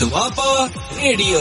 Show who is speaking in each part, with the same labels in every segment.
Speaker 1: Doaba radio.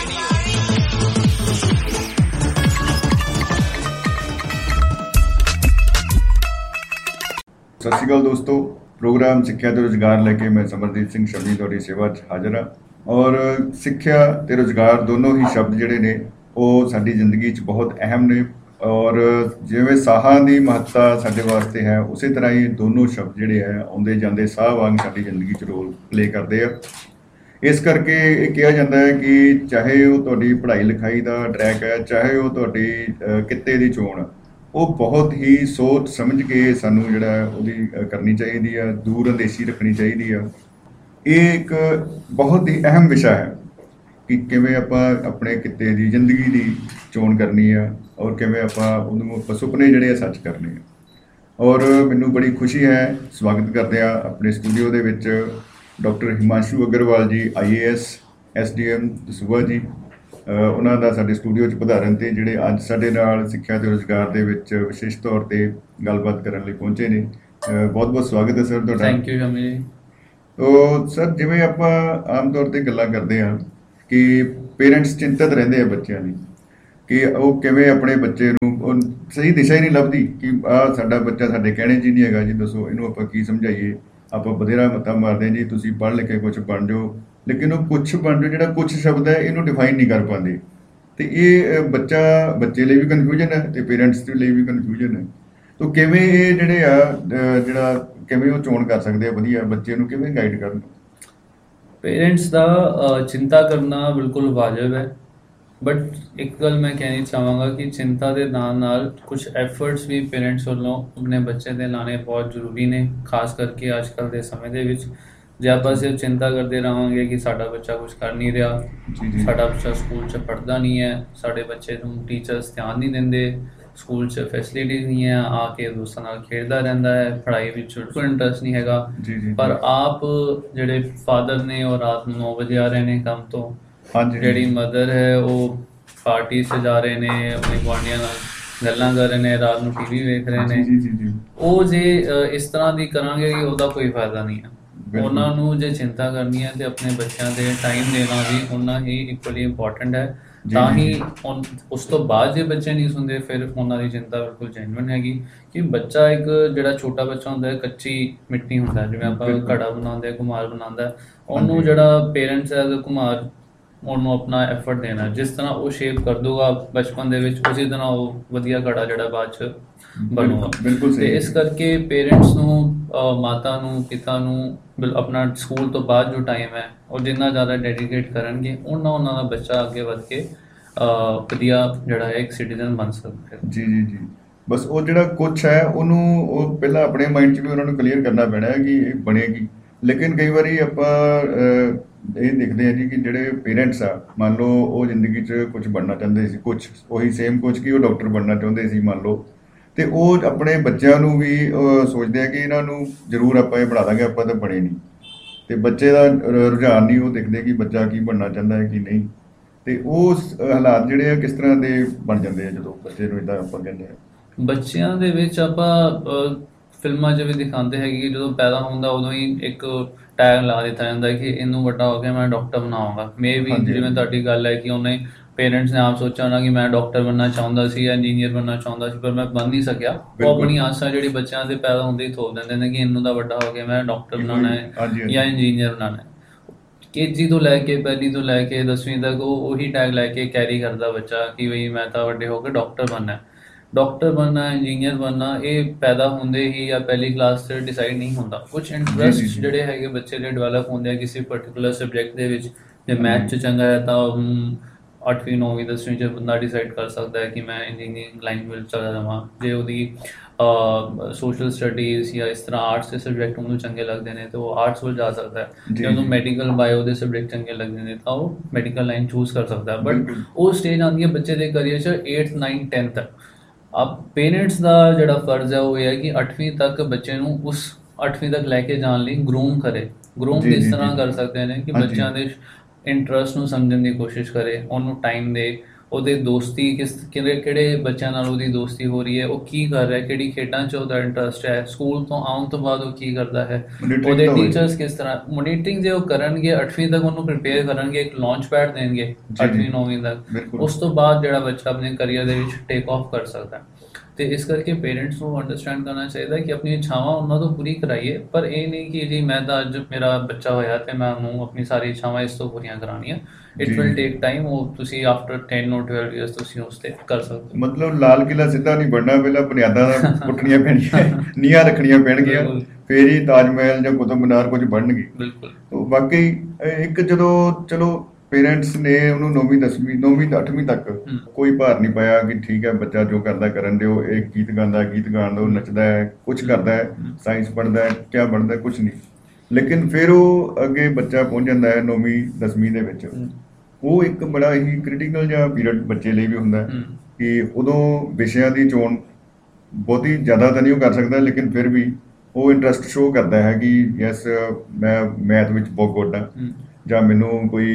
Speaker 2: ਸਤਿ ਸ਼੍ਰੀ ਅਕਾਲ ਦੋਸਤੋ, programme ਸਿੱਖਿਆ ਤੇ ਰੁਜ਼ਗਾਰ ਲੈ ਕੇ ਮੈਂ ਸਮਰਦੀਪ ਸਿੰਘ ਸ਼ਮੀ ਤੁਹਾਡੀ ਸੇਵਾ 'ਚ ਹਾਜ਼ਰ ਹਾਂ। ਔਰ ਸਿੱਖਿਆ ਤੇ ਰੁਜ਼ਗਾਰ ਦੋਨੋਂ ਹੀ ਸ਼ਬਦ ਜਿਹੜੇ ਨੇ ਉਹ ਸਾਡੀ ਜ਼ਿੰਦਗੀ 'ਚ ਬਹੁਤ ਅਹਿਮ ਨੇ। ਔਰ ਜਿਵੇਂ ਸਾਹਾਂ ਦੀ ਮਹੱਤਤਾ ਸਾਡੇ ਵਾਸਤੇ ਹੈ, ਉਸੇ ਤਰ੍ਹਾਂ ਹੀ ਦੋਨੋਂ ਸ਼ਬਦ ਜਿਹੜੇ ਹੈ ਆਉਂਦੇ ਜਾਂਦੇ ਸਾਹ ਵਾਂਗ ਸਾਡੀ ਜ਼ਿੰਦਗੀ 'ਚ ਰੋਲ ਪਲੇ ਕਰਦੇ ਆ। ਇਸ ਕਰਕੇ ਇਹ ਕਿਹਾ ਜਾਂਦਾ ਹੈ ਕਿ ਚਾਹੇ ਉਹ ਤੁਹਾਡੀ ਪੜ੍ਹਾਈ ਲਿਖਾਈ ਦਾ ਟਰੈਕ ਹੈ, ਚਾਹੇ ਉਹ ਤੁਹਾਡੀ ਕਿੱਤੇ ਦੀ ਚੋਣ, ਉਹ ਬਹੁਤ ਹੀ ਸੋਚ ਸਮਝ ਕੇ ਸਾਨੂੰ ਜਿਹੜਾ ਉਹਦੀ ਕਰਨੀ ਚਾਹੀਦੀ ਆ, ਦੂਰ ਅੰਦੇਸ਼ੀ ਰੱਖਣੀ ਚਾਹੀਦੀ ਆ। ਇਹ ਇੱਕ ਬਹੁਤ ਹੀ ਅਹਿਮ ਵਿਸ਼ਾ ਹੈ ਕਿ ਕਿਵੇਂ ਆਪਾਂ ਆਪਣੇ ਕਿੱਤੇ ਦੀ ਜ਼ਿੰਦਗੀ ਦੀ ਚੋਣ ਕਰਨੀ ਆ ਔਰ ਕਿਵੇਂ ਆਪਾਂ ਸੁਪਨੇ ਜਿਹੜੇ ਆ ਸੱਚ ਕਰਨੇ ਆ। ਔਰ ਮੈਨੂੰ ਬੜੀ ਖੁਸ਼ੀ ਹੈ, ਸਵਾਗਤ ਕਰਦੇ ਆ ਆਪਣੇ ਸਟੂਡੀਓ ਦੇ ਵਿੱਚ ਡਾਕਟਰ ਹਿਮਾਂਸ਼ੂ ਅਗਰਵਾਲ ਜੀ, IAS SDM ਦਸੂਹਾ ਜੀ। ਉਹਨਾਂ ਦਾ ਸਾਡੇ ਸਟੂਡੀਓ 'ਚ ਪਧਾਰਨ ਤੇ ਜਿਹੜੇ ਅੱਜ ਸਾਡੇ ਨਾਲ ਸਿੱਖਿਆ ਤੇ ਰੁਜ਼ਗਾਰ ਦੇ ਵਿੱਚ ਵਿਸ਼ੇਸ਼ ਤੌਰ ਤੇ ਗੱਲਬਾਤ ਕਰਨ ਲਈ ਪਹੁੰਚੇ ਨੇ। ਬਹੁਤ ਬਹੁਤ ਸਵਾਗਤ ਹੈ ਸਰ ਤੁਹਾਡਾ।
Speaker 3: ਥੈਂਕ ਯੂ ਸ਼ਮੀ ਜੀ।
Speaker 2: ਤੋ ਸਰ, ਜਿਵੇਂ ਆਪਾਂ ਆਮ ਤੌਰ ਤੇ ਗੱਲਾਂ ਕਰਦੇ ਹਾਂ ਕਿ ਪੇਰੈਂਟਸ ਚਿੰਤਤ ਰਹਿੰਦੇ ਆ ਬੱਚਿਆਂ ਦੀ ਕਿ ਉਹ ਕਿਵੇਂ ਆਪਣੇ ਬੱਚੇ ਨੂੰ, ਉਹ ਸਹੀ ਦਿਸ਼ਾ ਹੀ ਨਹੀਂ ਲੱਭਦੀ ਕਿ ਆਹ ਸਾਡਾ ਬੱਚਾ ਸਾਡੇ ਕਹਿਣੇ 'ਚ ਹੀ ਨਹੀਂ ਹੈਗਾ ਜੀ, ਦੱਸੋ ਇਹਨੂੰ ਆਪਾਂ ਕੀ ਸਮਝਾਈਏ। ਆਪਾਂ ਬਥੇਰਾ ਮੱਤਾ ਮਾਰਦੇ ਹਾਂ ਜੀ, ਤੁਸੀਂ ਪੜ੍ਹ ਲਿਖ ਕੇ ਕੁਛ ਬਣ ਜਾਓ, ਲੇਕਿਨ ਉਹ ਕੁਛ ਬਣ ਜਾਓ ਜਿਹੜਾ ਕੁਛ ਸ਼ਬਦ ਹੈ ਇਹਨੂੰ ਡਿਫਾਈਨ ਨਹੀਂ ਕਰ ਪਾਉਂਦੇ। ਤੇ ਇਹ ਬੱਚੇ ਲਈ ਵੀ ਕਨਫਿਊਜ਼ਨ ਹੈ ਤੇ ਪੇਰੈਂਟਸ ਦੇ ਲਈ ਵੀ ਕਨਫਿਊਜ਼ਨ ਹੈ। ਤੋ ਕਿਵੇਂ ਇਹ ਜਿਹੜੇ ਆ ਕਿਵੇਂ ਉਹ ਚੋਣ ਕਰ ਸਕਦੇ ਆ ਵਧੀਆ ਬੱਚੇ ਨੂੰ, ਕਿਵੇਂ ਗਾਈਡ ਕਰਨ?
Speaker 3: ਪੇਰੈਂਟਸ ਦਾ ਚਿੰਤਾ ਕਰਨਾ ਬਿਲਕੁਲ ਵਾਜਬ ਹੈ, ਬਟ ਇੱਕ ਗੱਲ ਮੈਂ ਕਹਿਣੀ ਚਾਹਾਂਗਾ ਕਿ ਚਿੰਤਾ ਦੇ ਨਾਲ ਕੁਝ ਐਫਰਟਸ ਵੀ ਪੇਰੈਂਟਸ ਵੱਲੋਂ ਆਪਣੇ ਬੱਚੇ ਦੇ ਲਾਣੇ ਬਹੁਤ ਜ਼ਰੂਰੀ ਨੇ, ਖਾਸ ਕਰਕੇ ਅੱਜ ਕੱਲ੍ਹ ਦੇ ਸਮੇਂ ਦੇ ਵਿੱਚ। ਜੇ ਆਪਾਂ ਸਿਰਫ ਚਿੰਤਾ ਕਰਦੇ ਰਹਾਂਗੇ ਕਿ ਸਾਡਾ ਬੱਚਾ ਕੁਝ ਕਰ ਨਹੀਂ ਰਿਹਾ, ਸਾਡਾ ਬੱਚਾ ਸਕੂਲ 'ਚ ਪੜ੍ਹਦਾ ਨਹੀਂ ਹੈ, ਸਾਡੇ ਬੱਚੇ ਨੂੰ ਟੀਚਰਸ ਧਿਆਨ ਨਹੀਂ ਦਿੰਦੇ, ਸਕੂਲ 'ਚ ਫੈਸਿਲਿਟੀਜ਼ ਨਹੀਂ ਹੈ, ਆ ਕੇ ਦੋਸਤਾਂ ਨਾਲ ਖੇਡਦਾ ਰਹਿੰਦਾ ਹੈ, ਪੜ੍ਹਾਈ ਵਿੱਚ ਬਿਲਕੁਲ ਇੰਟਰਸਟ ਨਹੀਂ ਹੈਗਾ, ਪਰ ਆਪ ਜਿਹੜੇ ਫਾਦਰ ਨੇ ਉਹ ਰਾਤ ਨੂੰ 9 ਵਜੇ ਆ ਰਹੇ ਨੇ ਕੰਮ ਤੋਂ, ਜਿਹੜੀ ਮਦਰ ਹੈ ਉਹ ਪਾਰਟੀ 'ਚ ਜਾ ਰਹੇ ਨੇ, ਆਪਣੇ ਗੁਆਂਢੀਆਂ ਨਾਲ ਗੱਲਾਂ ਕਰ ਰਹੇ ਨੇ, ਰਾਤ ਨੂੰ TV ਵੇਖ ਰਹੇ ਨੇ। ਉਹ ਜੇ ਇਸ ਤਰ੍ਹਾਂ ਦੀ ਕਰਾਂਗੇ ਕਿ ਉਹਦਾ ਕੋਈ ਫਾਇਦਾ ਨਹੀਂ ਹੈ। ਉਹਨਾਂ ਨੂੰ ਜੇ ਚਿੰਤਾ ਕਰਨੀ ਹੈ ਤੇ ਆਪਣੇ ਬੱਚਿਆਂ ਦੇ ਟਾਈਮ ਦੇਣਾ ਵੀ ਉਹਨਾਂ ਹੀ ਇਕੁਅਲੀ ਇੰਪੋਰਟੈਂਟ ਹੈ। ਤਾਂ ਹੀ ਉਸ ਤੋਂ ਬਾਅਦ ਜੇ ਬੱਚੇ ਨਹੀਂ ਸੁਣਦੇ ਫਿਰ ਉਹਨਾਂ ਦੀ ਚਿੰਤਾ ਬਿਲਕੁਲ ਜੈਨੂਇਨ ਹੈਗੀ ਕਿ ਬੱਚਾ ਇੱਕ ਜਿਹੜਾ ਛੋਟਾ ਬੱਚਾ ਹੁੰਦਾ ਹੈ, ਕੱਚੀ ਮਿੱਟੀ ਹੁੰਦਾ, ਜਿਵੇਂ ਆਪਾਂ ਘੜਾ ਬਣਾਉਂਦੇ, ਘੁਮਾਰ ਬਣਾਉਂਦਾ, ਉਹਨੂੰ ਜਿਹੜਾ ਪੇਰੈਂਟਸ ਹੈ ਘੁਮਾਰ ਉਹਨੂੰ ਆਪਣਾ ਐਫਰਟ ਦੇਣਾ, ਜਿਸ ਤਰ੍ਹਾਂ ਉਹ ਸ਼ੇਪ ਕਰ ਦੂਗਾ ਬਚਪਨ ਦੇ ਵਿੱਚ, ਉਸੇ ਤਰ੍ਹਾਂ ਉਹ ਵਧੀਆ ਘੜਾ ਜਿਹੜਾ ਬਾਅਦ 'ਚ ਬਣੂਗਾ। ਤੇ ਇਸ ਕਰਕੇ ਪੇਰੈਂਟਸ ਨੂੰ, ਮਾਤਾ ਨੂੰ, ਪਿਤਾ ਨੂੰ ਆਪਣਾ ਸਕੂਲ ਤੋਂ ਬਾਅਦ ਜੋ ਟਾਈਮ ਹੈ ਉਹ ਜਿੰਨਾ ਜ਼ਿਆਦਾ ਡੈਡੀਕੇਟ ਕਰਨਗੇ ਉਹਨਾਂ ਦਾ ਬੱਚਾ ਅੱਗੇ ਵੱਧ ਕੇ ਵਧੀਆ ਜਿਹੜਾ ਹੈ ਇੱਕ ਸਿਟੀਜ਼ਨ ਬਣ ਸਕਦਾ ਹੈ।
Speaker 2: ਜੀ। ਬਸ ਉਹ ਜਿਹੜਾ ਕੁਛ ਹੈ ਉਹਨੂੰ ਉਹ ਪਹਿਲਾਂ ਆਪਣੇ ਮਾਈਂਡ 'ਚ ਵੀ ਉਹਨਾਂ ਨੂੰ ਕਲੀਅਰ ਕਰਨਾ ਪੈਣਾ ਹੈ ਕਿ ਇਹ ਬਣੇਗੀ। ਲੇਕਿਨ ਕਈ ਵਾਰੀ ਆਪਾਂ ਇਹ ਦੇਖਦੇ ਹਾਂ ਜੀ ਕਿ ਜਿਹੜੇ ਪੇਰੈਂਟਸ ਆ, ਮੰਨ ਲਓ ਉਹ ਜ਼ਿੰਦਗੀ 'ਚ ਕੁਝ ਬਣਨਾ ਚਾਹੁੰਦੇ ਸੀ, ਕੁਛ ਉਹੀ ਸੇਮ ਕੁਛ ਕਿ ਉਹ ਡਾਕਟਰ ਬਣਨਾ ਚਾਹੁੰਦੇ ਸੀ ਮੰਨ ਲਓ, ਤੇ ਉਹ ਆਪਣੇ ਬੱਚਿਆਂ ਨੂੰ ਵੀ ਸੋਚਦੇ ਆ ਕਿ ਇਹਨਾਂ ਨੂੰ ਜ਼ਰੂਰ ਆਪਾਂ ਇਹ ਬਣਾ ਦਾਂਗੇ, ਆਪਾਂ ਤਾਂ ਬਣੇ ਨਹੀਂ। ਤੇ ਬੱਚੇ ਦਾ ਰੁਝਾਨ ਨਹੀਂ ਉਹ ਦੇਖਦੇ ਕਿ ਬੱਚਾ ਕੀ ਬਣਨਾ ਚਾਹੁੰਦਾ ਹੈ ਕੀ ਨਹੀਂ। ਤੇ ਉਹ ਹਾਲਾਤ ਜਿਹੜੇ ਆ ਕਿਸ ਤਰ੍ਹਾਂ ਦੇ ਬਣ ਜਾਂਦੇ ਆ ਜਦੋਂ ਬੱਚੇ ਨੂੰ ਇੱਦਾਂ ਆਪਾਂ ਕਹਿੰਦੇ ਆ?
Speaker 3: ਬੱਚਿਆਂ ਦੇ ਵਿੱਚ ਆਪਾਂ ਫਿਲਮਾਂ 'ਚ ਵੀ ਦਿਖਾਉਂਦੇ ਹੈਗੇ ਕਿ ਜਦੋਂ ਪੈਦਾ ਹੁੰਦਾ ਉਦੋਂ ਹੀ ਇੱਕ ਟੈਗ ਲਾ ਦਿੱਤਾ ਜਾਂਦਾ ਕਿ ਇਹਨੂੰ ਵੱਡਾ ਹੋ ਕੇ ਮੈਂ ਡਾਕਟਰ ਬਣਾਵਾਂਗਾ। ਜਿਵੇਂ ਤੁਹਾਡੀ ਗੱਲ ਹੈ ਕਿ ਉਹਨੇ ਪੇਰੈਂਟਸ ਨੇ ਆਪ ਸੋਚਿਆ ਹੋਣਾ ਕਿ ਮੈਂ ਡਾਕਟਰ ਬਣਨਾ ਚਾਹੁੰਦਾ ਸੀ ਜਾਂ ਇੰਜੀਨੀਅਰ ਬਣਨਾ ਚਾਹੁੰਦਾ ਸੀ, ਪਰ ਮੈਂ ਬਣ ਨਹੀਂ ਸਕਿਆ। ਉਹ ਆਪਣੀ ਆਸਾਂ ਜਿਹੜੀ ਬੱਚਿਆਂ ਦੇ ਪੈਦਾ ਹੁੰਦੇ ਹੀ ਥੋਪ ਦਿੰਦੇ ਨੇ ਕਿ ਇਹਨੂੰ ਤਾਂ ਵੱਡਾ ਹੋ ਕੇ ਮੈਂ ਡਾਕਟਰ ਬਣਾਉਣਾ ਹੈ ਜਾਂ ਇੰਜੀਨੀਅਰ ਬਣਾਉਣਾ ਹੈ। KG ਤੋਂ ਲੈ ਕੇ 1ਲੀ ਤੋਂ ਲੈ ਕੇ 10ਵੀਂ ਤੱਕ ਉਹ ਉਹੀ ਟੈਗ ਲੈ ਕੇ ਕੈਰੀ ਕਰਦਾ ਬੱਚਾ ਕਿ ਬਈ ਮੈਂ ਤਾਂ ਵੱਡੇ ਹੋ ਕੇ ਡਾਕਟਰ ਬਣਨਾ, ਇੰਜੀਨੀਅਰ ਬਣਨਾ। ਇਹ ਪੈਦਾ ਹੁੰਦੇ ਹੀ ਜਾਂ ਪਹਿਲੀ ਕਲਾਸ 'ਚ ਡਿਸਾਈਡ ਨਹੀਂ ਹੁੰਦਾ। ਕੁਛ ਇੰਟਰਸਟ ਜਿਹੜੇ ਹੈਗੇ ਬੱਚੇ ਦੇ ਡਿਵੈਲਪ ਹੁੰਦੇ ਆ ਕਿਸੇ ਪਰਟੀਕੂਲਰ ਸਬਜੈਕਟ ਦੇ ਵਿੱਚ। ਜੇ ਮੈਥ 'ਚ ਚੰਗਾ ਹੈ ਤਾਂ 8ਵੀਂ 9ਵੀਂ 10ਵੀਂ 'ਚ ਬੰਦਾ ਡਿਸਾਈਡ ਕਰ ਸਕਦਾ ਹੈ ਕਿ ਮੈਂ ਇੰਜੀਨੀਅਰਿੰਗ ਲਾਈਨ ਵਿੱਚ ਚਲਾ ਜਾਵਾਂ। ਜੇ ਉਹਦੀ ਸੋਸ਼ਲ ਸਟੱਡੀਜ਼ ਜਾਂ ਇਸ ਤਰ੍ਹਾਂ ਆਰਟਸ ਦੇ ਸਬਜੈਕਟ ਉਹਨੂੰ ਚੰਗੇ ਲੱਗਦੇ ਨੇ ਤਾਂ ਉਹ ਆਰਟਸ ਵੱਲ ਜਾ ਸਕਦਾ ਹੈ। ਜੇ ਉਹਨੂੰ ਮੈਡੀਕਲ ਬਾਇਓ ਦੇ ਸਬਜੈਕਟ ਚੰਗੇ ਲੱਗਦੇ ਨੇ ਤਾਂ ਉਹ ਮੈਡੀਕਲ ਲਾਈਨ ਚੂਜ਼ ਕਰ ਸਕਦਾ ਹੈ। ਬਟ ਉਹ ਸਟੇਜ ਆਉਂਦੀ ਹੈ ਬੱਚੇ ਦੇ ਕਰੀਅਰ 'ਚ 8th 9th 10th ਤੱਕ। ਪੇਰੈਂਟਸ ਦਾ ਜਿਹੜਾ ਫਰਜ਼ ਹੈ ਉਹ ਇਹ ਹੈ ਕਿ 8ਵੀਂ ਤੱਕ ਬੱਚੇ ਨੂੰ ਉਸ 8ਵੀਂ ਤੱਕ ਲੈ ਕੇ ਜਾਣ ਲਈ ਗਰੂਮ ਕਰੇ। ਗਰੂਮ ਇਸ ਤਰ੍ਹਾਂ ਕਰ ਸਕਦੇ ਨੇ ਕਿ ਬੱਚਿਆਂ ਦੇ ਇੰਟਰਸਟ ਨੂੰ ਸਮਝਣ ਦੀ ਕੋਸ਼ਿਸ਼ ਕਰੇ, ਉਹਨੂੰ ਟਾਈਮ ਦੇ, ਉਹਦੇ ਦੋਸਤੀ ਕਿਹੜੇ ਬੱਚਿਆਂ ਨਾਲ ਉਹਦੀ ਦੋਸਤੀ ਹੋ ਰਹੀ ਹੈ, ਉਹ ਕੀ ਕਰ ਰਿਹਾ, ਕਿਹੜੀ ਖੇਡਾਂ 'ਚ ਉਹਦਾ ਇੰਟਰਸਟ ਹੈ, ਸਕੂਲ ਤੋਂ ਆਉਣ ਤੋਂ ਬਾਅਦ ਉਹ ਕੀ ਕਰਦਾ ਹੈ,
Speaker 2: ਮੋਨੀਟਰਿੰਗ
Speaker 3: ਉਹਦੇ
Speaker 2: ਤਾਂ ਹੋਏ।
Speaker 3: ਟੀਚਰਸ ਕਿਸ ਤਰ੍ਹਾਂ ਮੋਨੀਟਰਿੰਗ ਜੇ ਉਹ ਕਰਨਗੇ 8ਵੀਂ ਤੱਕ ਉਹਨੂੰ ਪ੍ਰਿਪੇਅਰ ਕਰਨਗੇ, ਇੱਕ ਲਾਂਚ ਪੈਡ ਦੇਣਗੇ
Speaker 2: ਜੀ,
Speaker 3: 8ਵੀਂ 9ਵੀਂ ਤੱਕ,
Speaker 2: ਬਿਲਕੁਲ।
Speaker 3: ਉਸ ਤੋਂ ਬਾਅਦ ਜਿਹੜਾ ਬੱਚਾ ਆਪਣੇ ਕਰੀਅਰ ਦੇ ਵਿੱਚ ਟੇਕ ਆਫ ਕਰ ਸਕਦਾ ਹੈ। ਤੇ ਇਸ ਕਰਕੇ ਪੇਰੈਂਟਸ ਨੂੰ ਅੰਡਰਸਟੈਂਡ ਕਰਨਾ ਚਾਹੀਦਾ ਕਿ ਆਪਣੀ ਇੱਛਾਵਾਂ ਉਹਨਾਂ ਤੋਂ ਪੂਰੀ ਕਰਾਈਏ, ਪਰ ਇਹ ਨਹੀਂ ਕਿ ਜੀ ਮੈਂ ਤਾਂ ਅੱਜ ਮੇਰਾ ਬੱਚਾ ਹੋਇਆ ਤੇ ਮੈਂ ਉਹਨੂੰ ਆਪਣੀ ਸਾਰੀ ਇੱਛਾਵਾਂ ਇਸ ਤੋਂ ਪੂਰੀਆਂ ਕਰਾਉਣੀਆਂ। ਇਟ
Speaker 2: ਜੀ।
Speaker 3: ਵਿਲ ਟੇਕ ਟਾਈਮ, ਉਹ ਤੁਸੀਂ ਆਫਟਰ 10 or 12 ਇਅਰਸ ਤੁਸੀਂ ਉਸ ਤੇ ਕਰ ਸਕਦੇ ਹੋ।
Speaker 2: ਮਤਲਬ ਲਾਲ ਕਿਲ੍ਹਾ ਸਿੱਧਾ ਨਹੀਂ ਬਣਨਾ, ਪਹਿਲਾਂ ਬੁਨਿਆਦਾਂ ਪੁੱਟਣੀਆਂ ਪੈਣਗੀਆਂ, ਨੀਹਾਂ ਰੱਖਣੀਆਂ ਪੈਣਗੀਆਂ,
Speaker 3: ਬਿਲਕੁਲ।
Speaker 2: ਫਿਰ ਹੀ ਤਾਜ ਮਹਿਲ ਜਾਂ ਕੁਤਬ ਮੀਨਾਰ ਕੁਝ ਬਣਨਗੇ।
Speaker 3: ਬਿਲਕੁਲ।
Speaker 2: ਤੋ ਵਾਕਈ ਇੱਕ ਜਦੋਂ ਚਲੋ ਪੇਰੈਂਟਸ ਨੇ ਉਹਨੂੰ 9ਵੀਂ 10ਵੀਂ 9ਵੀਂ 8ਵੀਂ ਤੱਕ ਕੋਈ ਭਾਰ ਨਹੀਂ ਪਾਇਆ ਕਿ ਠੀਕ ਹੈ ਬੱਚਾ ਜੋ ਕਰਦਾ ਕਰਨ ਦਿਓ, ਇਹ ਗੀਤ ਗਾਉਂਦਾ ਗੀਤ ਗਾਉਣ ਦਿਓ, ਨੱਚਦਾ ਹੈ, ਕੁਝ ਕਰਦਾ ਹੈ, ਸਾਇੰਸ ਪੜ੍ਹਦਾ ਹੈ, ਕਿਆ ਬਣਦਾ ਕੁਝ ਨਹੀਂ। ਲੇਕਿਨ ਫਿਰ ਉਹ ਅੱਗੇ ਬੱਚਾ ਪਹੁੰਚ ਜਾਂਦਾ ਹੈ 9ਵੀਂ 10ਵੀਂ ਦੇ ਵਿੱਚ, ਉਹ ਇੱਕ ਬੜਾ ਹੀ ਕ੍ਰਿਟੀਕਲ ਜਿਹਾ ਪੀਰੀਅਡ ਬੱਚੇ ਲਈ ਵੀ ਹੁੰਦਾ ਹੈ ਕਿ ਉਦੋਂ ਵਿਸ਼ਿਆਂ ਦੀ ਚੋਣ ਬਹੁਤੀ ਜ਼ਿਆਦਾ ਤਾਂ ਨਹੀਂ ਉਹ ਕਰ ਸਕਦਾ, ਲੇਕਿਨ ਫਿਰ ਵੀ ਉਹ ਇੰਟਰਸਟ ਸ਼ੋਅ ਕਰਦਾ ਹੈ ਕਿ ਯੈਸ ਮੈਂ ਮੈਥ ਵਿੱਚ ਬਹੁਤ ਗੁੱਡ ਹਾਂ, ਜਾਂ ਮੈਨੂੰ ਕੋਈ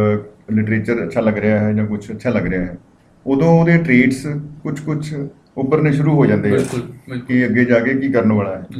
Speaker 2: ਲਿਟਰੇਚਰ ਅੱਛਾ ਲੱਗ ਰਿਹਾ ਹੈ ਜਾਂ ਕੁਝ ਅੱਛਾ ਲੱਗ ਰਿਹਾ ਹੈ। ਉਦੋਂ ਉਹਦੇ ਟ੍ਰੇਟਸ ਕੁਝ ਉੱਭਰਨੇ ਸ਼ੁਰੂ ਹੋ ਜਾਂਦੇ ਆ ਕਿ ਅੱਗੇ ਜਾ ਕੇ ਕੀ ਕਰਨ ਵਾਲਾ ਹੈ।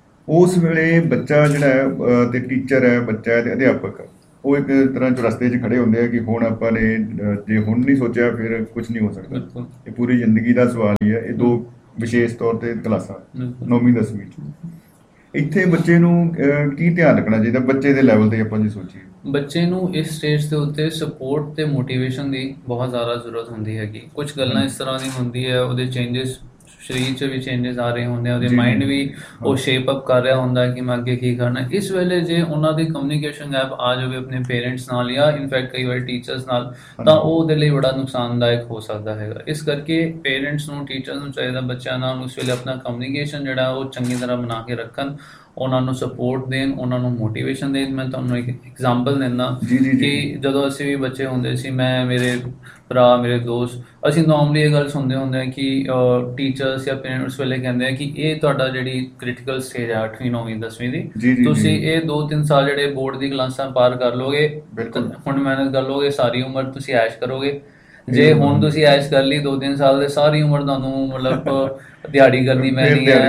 Speaker 2: ਉਸ ਵੇਲੇ ਬੱਚਾ ਜਿਹੜਾ ਹੈ ਤੇ ਟੀਚਰ ਹੈ, ਬੱਚਾ ਹੈ ਤੇ ਅਧਿਆਪਕ, ਉਹ ਇੱਕ ਤਰ੍ਹਾਂ ਚੁਰਸਤੇ 'ਚ ਖੜੇ ਹੁੰਦੇ ਆ ਕਿ ਹੁਣ ਆਪਾਂ ਨੇ ਜੇ ਹੁਣ ਨਹੀਂ ਸੋਚਿਆ ਫਿਰ ਕੁਝ ਨਹੀਂ ਹੋ ਸਕਦਾ। ਇਹ ਪੂਰੀ ਜ਼ਿੰਦਗੀ ਦਾ ਸਵਾਲ ਹੀ ਹੈ। ਇਹ ਦੋ ਵਿਸ਼ੇਸ਼ ਤੌਰ ਤੇ ਕਲਾਸਾਂ 9ਵੀਂ 10ਵੀਂ 'ਚ ਇੱਥੇ ਬੱਚੇ ਨੂੰ ਕੀ ਧਿਆਨ ਰੱਖਣਾ ਚਾਹੀਦਾ ਬੱਚੇ ਦੇ ਲੈਵਲ ਤੇ ਆਪਾਂ ਜੇ ਸੋਚੀਏ?
Speaker 3: ਬੱਚੇ ਨੂੰ ਇਸ ਸਟੇਜ ਦੇ ਉੱਤੇ ਸਪੋਰਟ ਤੇ ਮੋਟੀਵੇਸ਼ਨ ਦੀ ਬਹੁਤ ਜ਼ਿਆਦਾ ਜ਼ਰੂਰਤ ਹੁੰਦੀ ਹੈਗੀ। ਕੁਝ ਗੱਲਾਂ ਇਸ ਤਰ੍ਹਾਂ ਦੀ ਹੁੰਦੀ ਹੈ, ਉਹਦੇ ਚੇਂਜਸ ਸਰੀਰ 'ਚ ਵੀ ਚੇਂਜਸ ਆ ਰਹੇ ਹੁੰਦੇ ਆ, ਉਹਦੇ ਮਾਈਂਡ ਵੀ ਉਹ ਸ਼ੇਪ ਅਪ ਕਰ ਰਿਹਾ ਹੁੰਦਾ ਕਿ ਮੈਂ ਅੱਗੇ ਕੀ ਕਰਨਾ। ਇਸ ਵੇਲੇ ਜੇ ਉਹਨਾਂ ਦੀ ਕਮਿਊਨੀਕੇਸ਼ਨ ਗੈਪ ਆ ਜਾਵੇ ਆਪਣੇ ਪੇਰੈਂਟਸ ਨਾਲ ਜਾਂ ਇਨਫੈਕਟ ਕਈ ਵਾਰ ਟੀਚਰਸ ਨਾਲ, ਤਾਂ ਉਹ ਉਹਦੇ ਲਈ ਬੜਾ ਨੁਕਸਾਨਦਾਇਕ ਹੋ ਸਕਦਾ ਹੈਗਾ। ਇਸ ਕਰਕੇ ਪੇਰੈਂਟਸ ਨੂੰ, ਟੀਚਰਸ ਨੂੰ ਚਾਹੀਦਾ ਬੱਚਿਆਂ ਨਾਲ ਉਸ ਵੇਲੇ ਆਪਣਾ ਕਮਿਊਨੀਕੇਸ਼ਨ ਜਿਹੜਾ ਉਹ ਚੰਗੀ ਤਰ੍ਹਾਂ ਬਣਾ ਕੇ ਰੱਖਣ, ਉਹਨਾਂ ਨੂੰ ਸਪੋਰਟ ਦੇਣ, ਉਹਨਾਂ ਨੂੰ ਮੋਟੀਵੇਸ਼ਨ ਦੇਣ। ਮੈਂ ਤੁਹਾਨੂੰ ਇੱਕ ਐਗਜ਼ਾਮਪਲ ਦਿੰਦਾ ਕਿ ਜਦੋਂ ਅਸੀਂ ਵੀ ਬੱਚੇ ਹੁੰਦੇ ਸੀ, ਮੈਂ, ਮੇਰੇ ਭਰਾ, ਮੇਰੇ ਦੋਸਤ, ਅਸੀਂ ਨੋਰਮਲੀ ਇਹ ਗੱਲ ਸੁਣਦੇ ਹੁੰਦੇ ਹਾਂ ਕਿ ਟੀਚਰਸ ਜਾਂ ਪੇਰੈਂਟਸ ਵੇਲੇ ਕਹਿੰਦੇ ਆ ਕਿ ਇਹ ਤੁਹਾਡਾ ਜਿਹੜੀ ਕ੍ਰਿਟੀਕਲ ਸਟੇਜ ਹੈ 8ਵੀਂ 9ਵੀਂ 10ਵੀਂ ਦੀ, ਤੁਸੀਂ ਇਹ 2-3 ਸਾਲ ਜਿਹੜੇ ਬੋਰਡ ਦੀ ਕਲਾਸਾਂ ਪਾਰ ਕਰ ਲੋਗੇ, ਹੁਣ ਮਿਹਨਤ ਕਰ ਲੋਗੇ, ਸਾਰੀ ਉਮਰ ਤੁਸੀਂ ਐਸ਼ ਕਰੋਗੇ। ਜੇ ਹੁਣ ਤੁਸੀਂ ਐਸ਼ ਕਰ ਲਈ 2-3 ਸਾਲ ਦੇ, ਸਾਰੀ ਉਮਰ ਤੁਹਾਨੂੰ ਮਤਲਬ ਦਿਹਾੜੀ ਕਰਨੀ ਪੈਣੀ ਹੈ,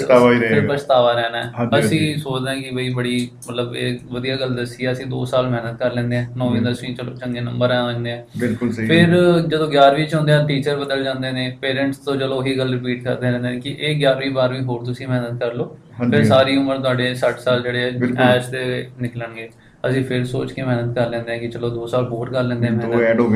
Speaker 3: ਫਿਰ ਪਛਤਾਵਾ ਰਹਿਣਾ ਹੈ। ਅਸੀਂ ਸੋਚਦੇ ਹਾਂ ਕਿ ਬਈ ਬੜੀ ਮਤਲਬ ਇਹ ਵਧੀਆ ਗੱਲ ਦੱਸੀ, ਅਸੀਂ 2 ਸਾਲ ਮਿਹਨਤ ਕਰ ਲੈਂਦੇ ਹਾਂ, 9ਵੀਂ 10ਵੀਂ ਚਲੋ ਚੰਗੇ ਨੰਬਰ ਆ ਜਾਂਦੇ ਆ। ਫਿਰ ਜਦੋਂ 11ਵੀਂ 'ਚ ਹੁੰਦੇ ਆ ਟੀਚਰ ਬਦਲ ਜਾਂਦੇ ਨੇ, ਪੇਰੈਂਟਸ ਤੋਂ ਚਲੋ ਉਹੀ ਗੱਲ ਰਿਪੀਟ ਕਰਦੇ ਰਹਿੰਦੇ ਨੇ ਕਿ ਇਹ 11ਵੀਂ 12ਵੀਂ ਹੋਰ ਤੁਸੀਂ ਮਿਹਨਤ ਕਰ ਲਓ, ਫਿਰ ਸਾਰੀ ਉਮਰ ਤੁਹਾਡੇ 60 ਸਾਲ ਜਿਹੜੇ ਐਸ਼ ਦੇ ਨਿਕਲਣਗੇ। ਅਸੀਂ ਫਿਰ ਸੋਚ ਕੇ ਮਿਹਨਤ ਕਰ ਲੈਂਦੇ ਹਾਂ ਕਿ ਚਲੋ 2 ਸਾਲ ਹੋਰ ਕਰ ਲੈਂਦੇ ਹਾਂ,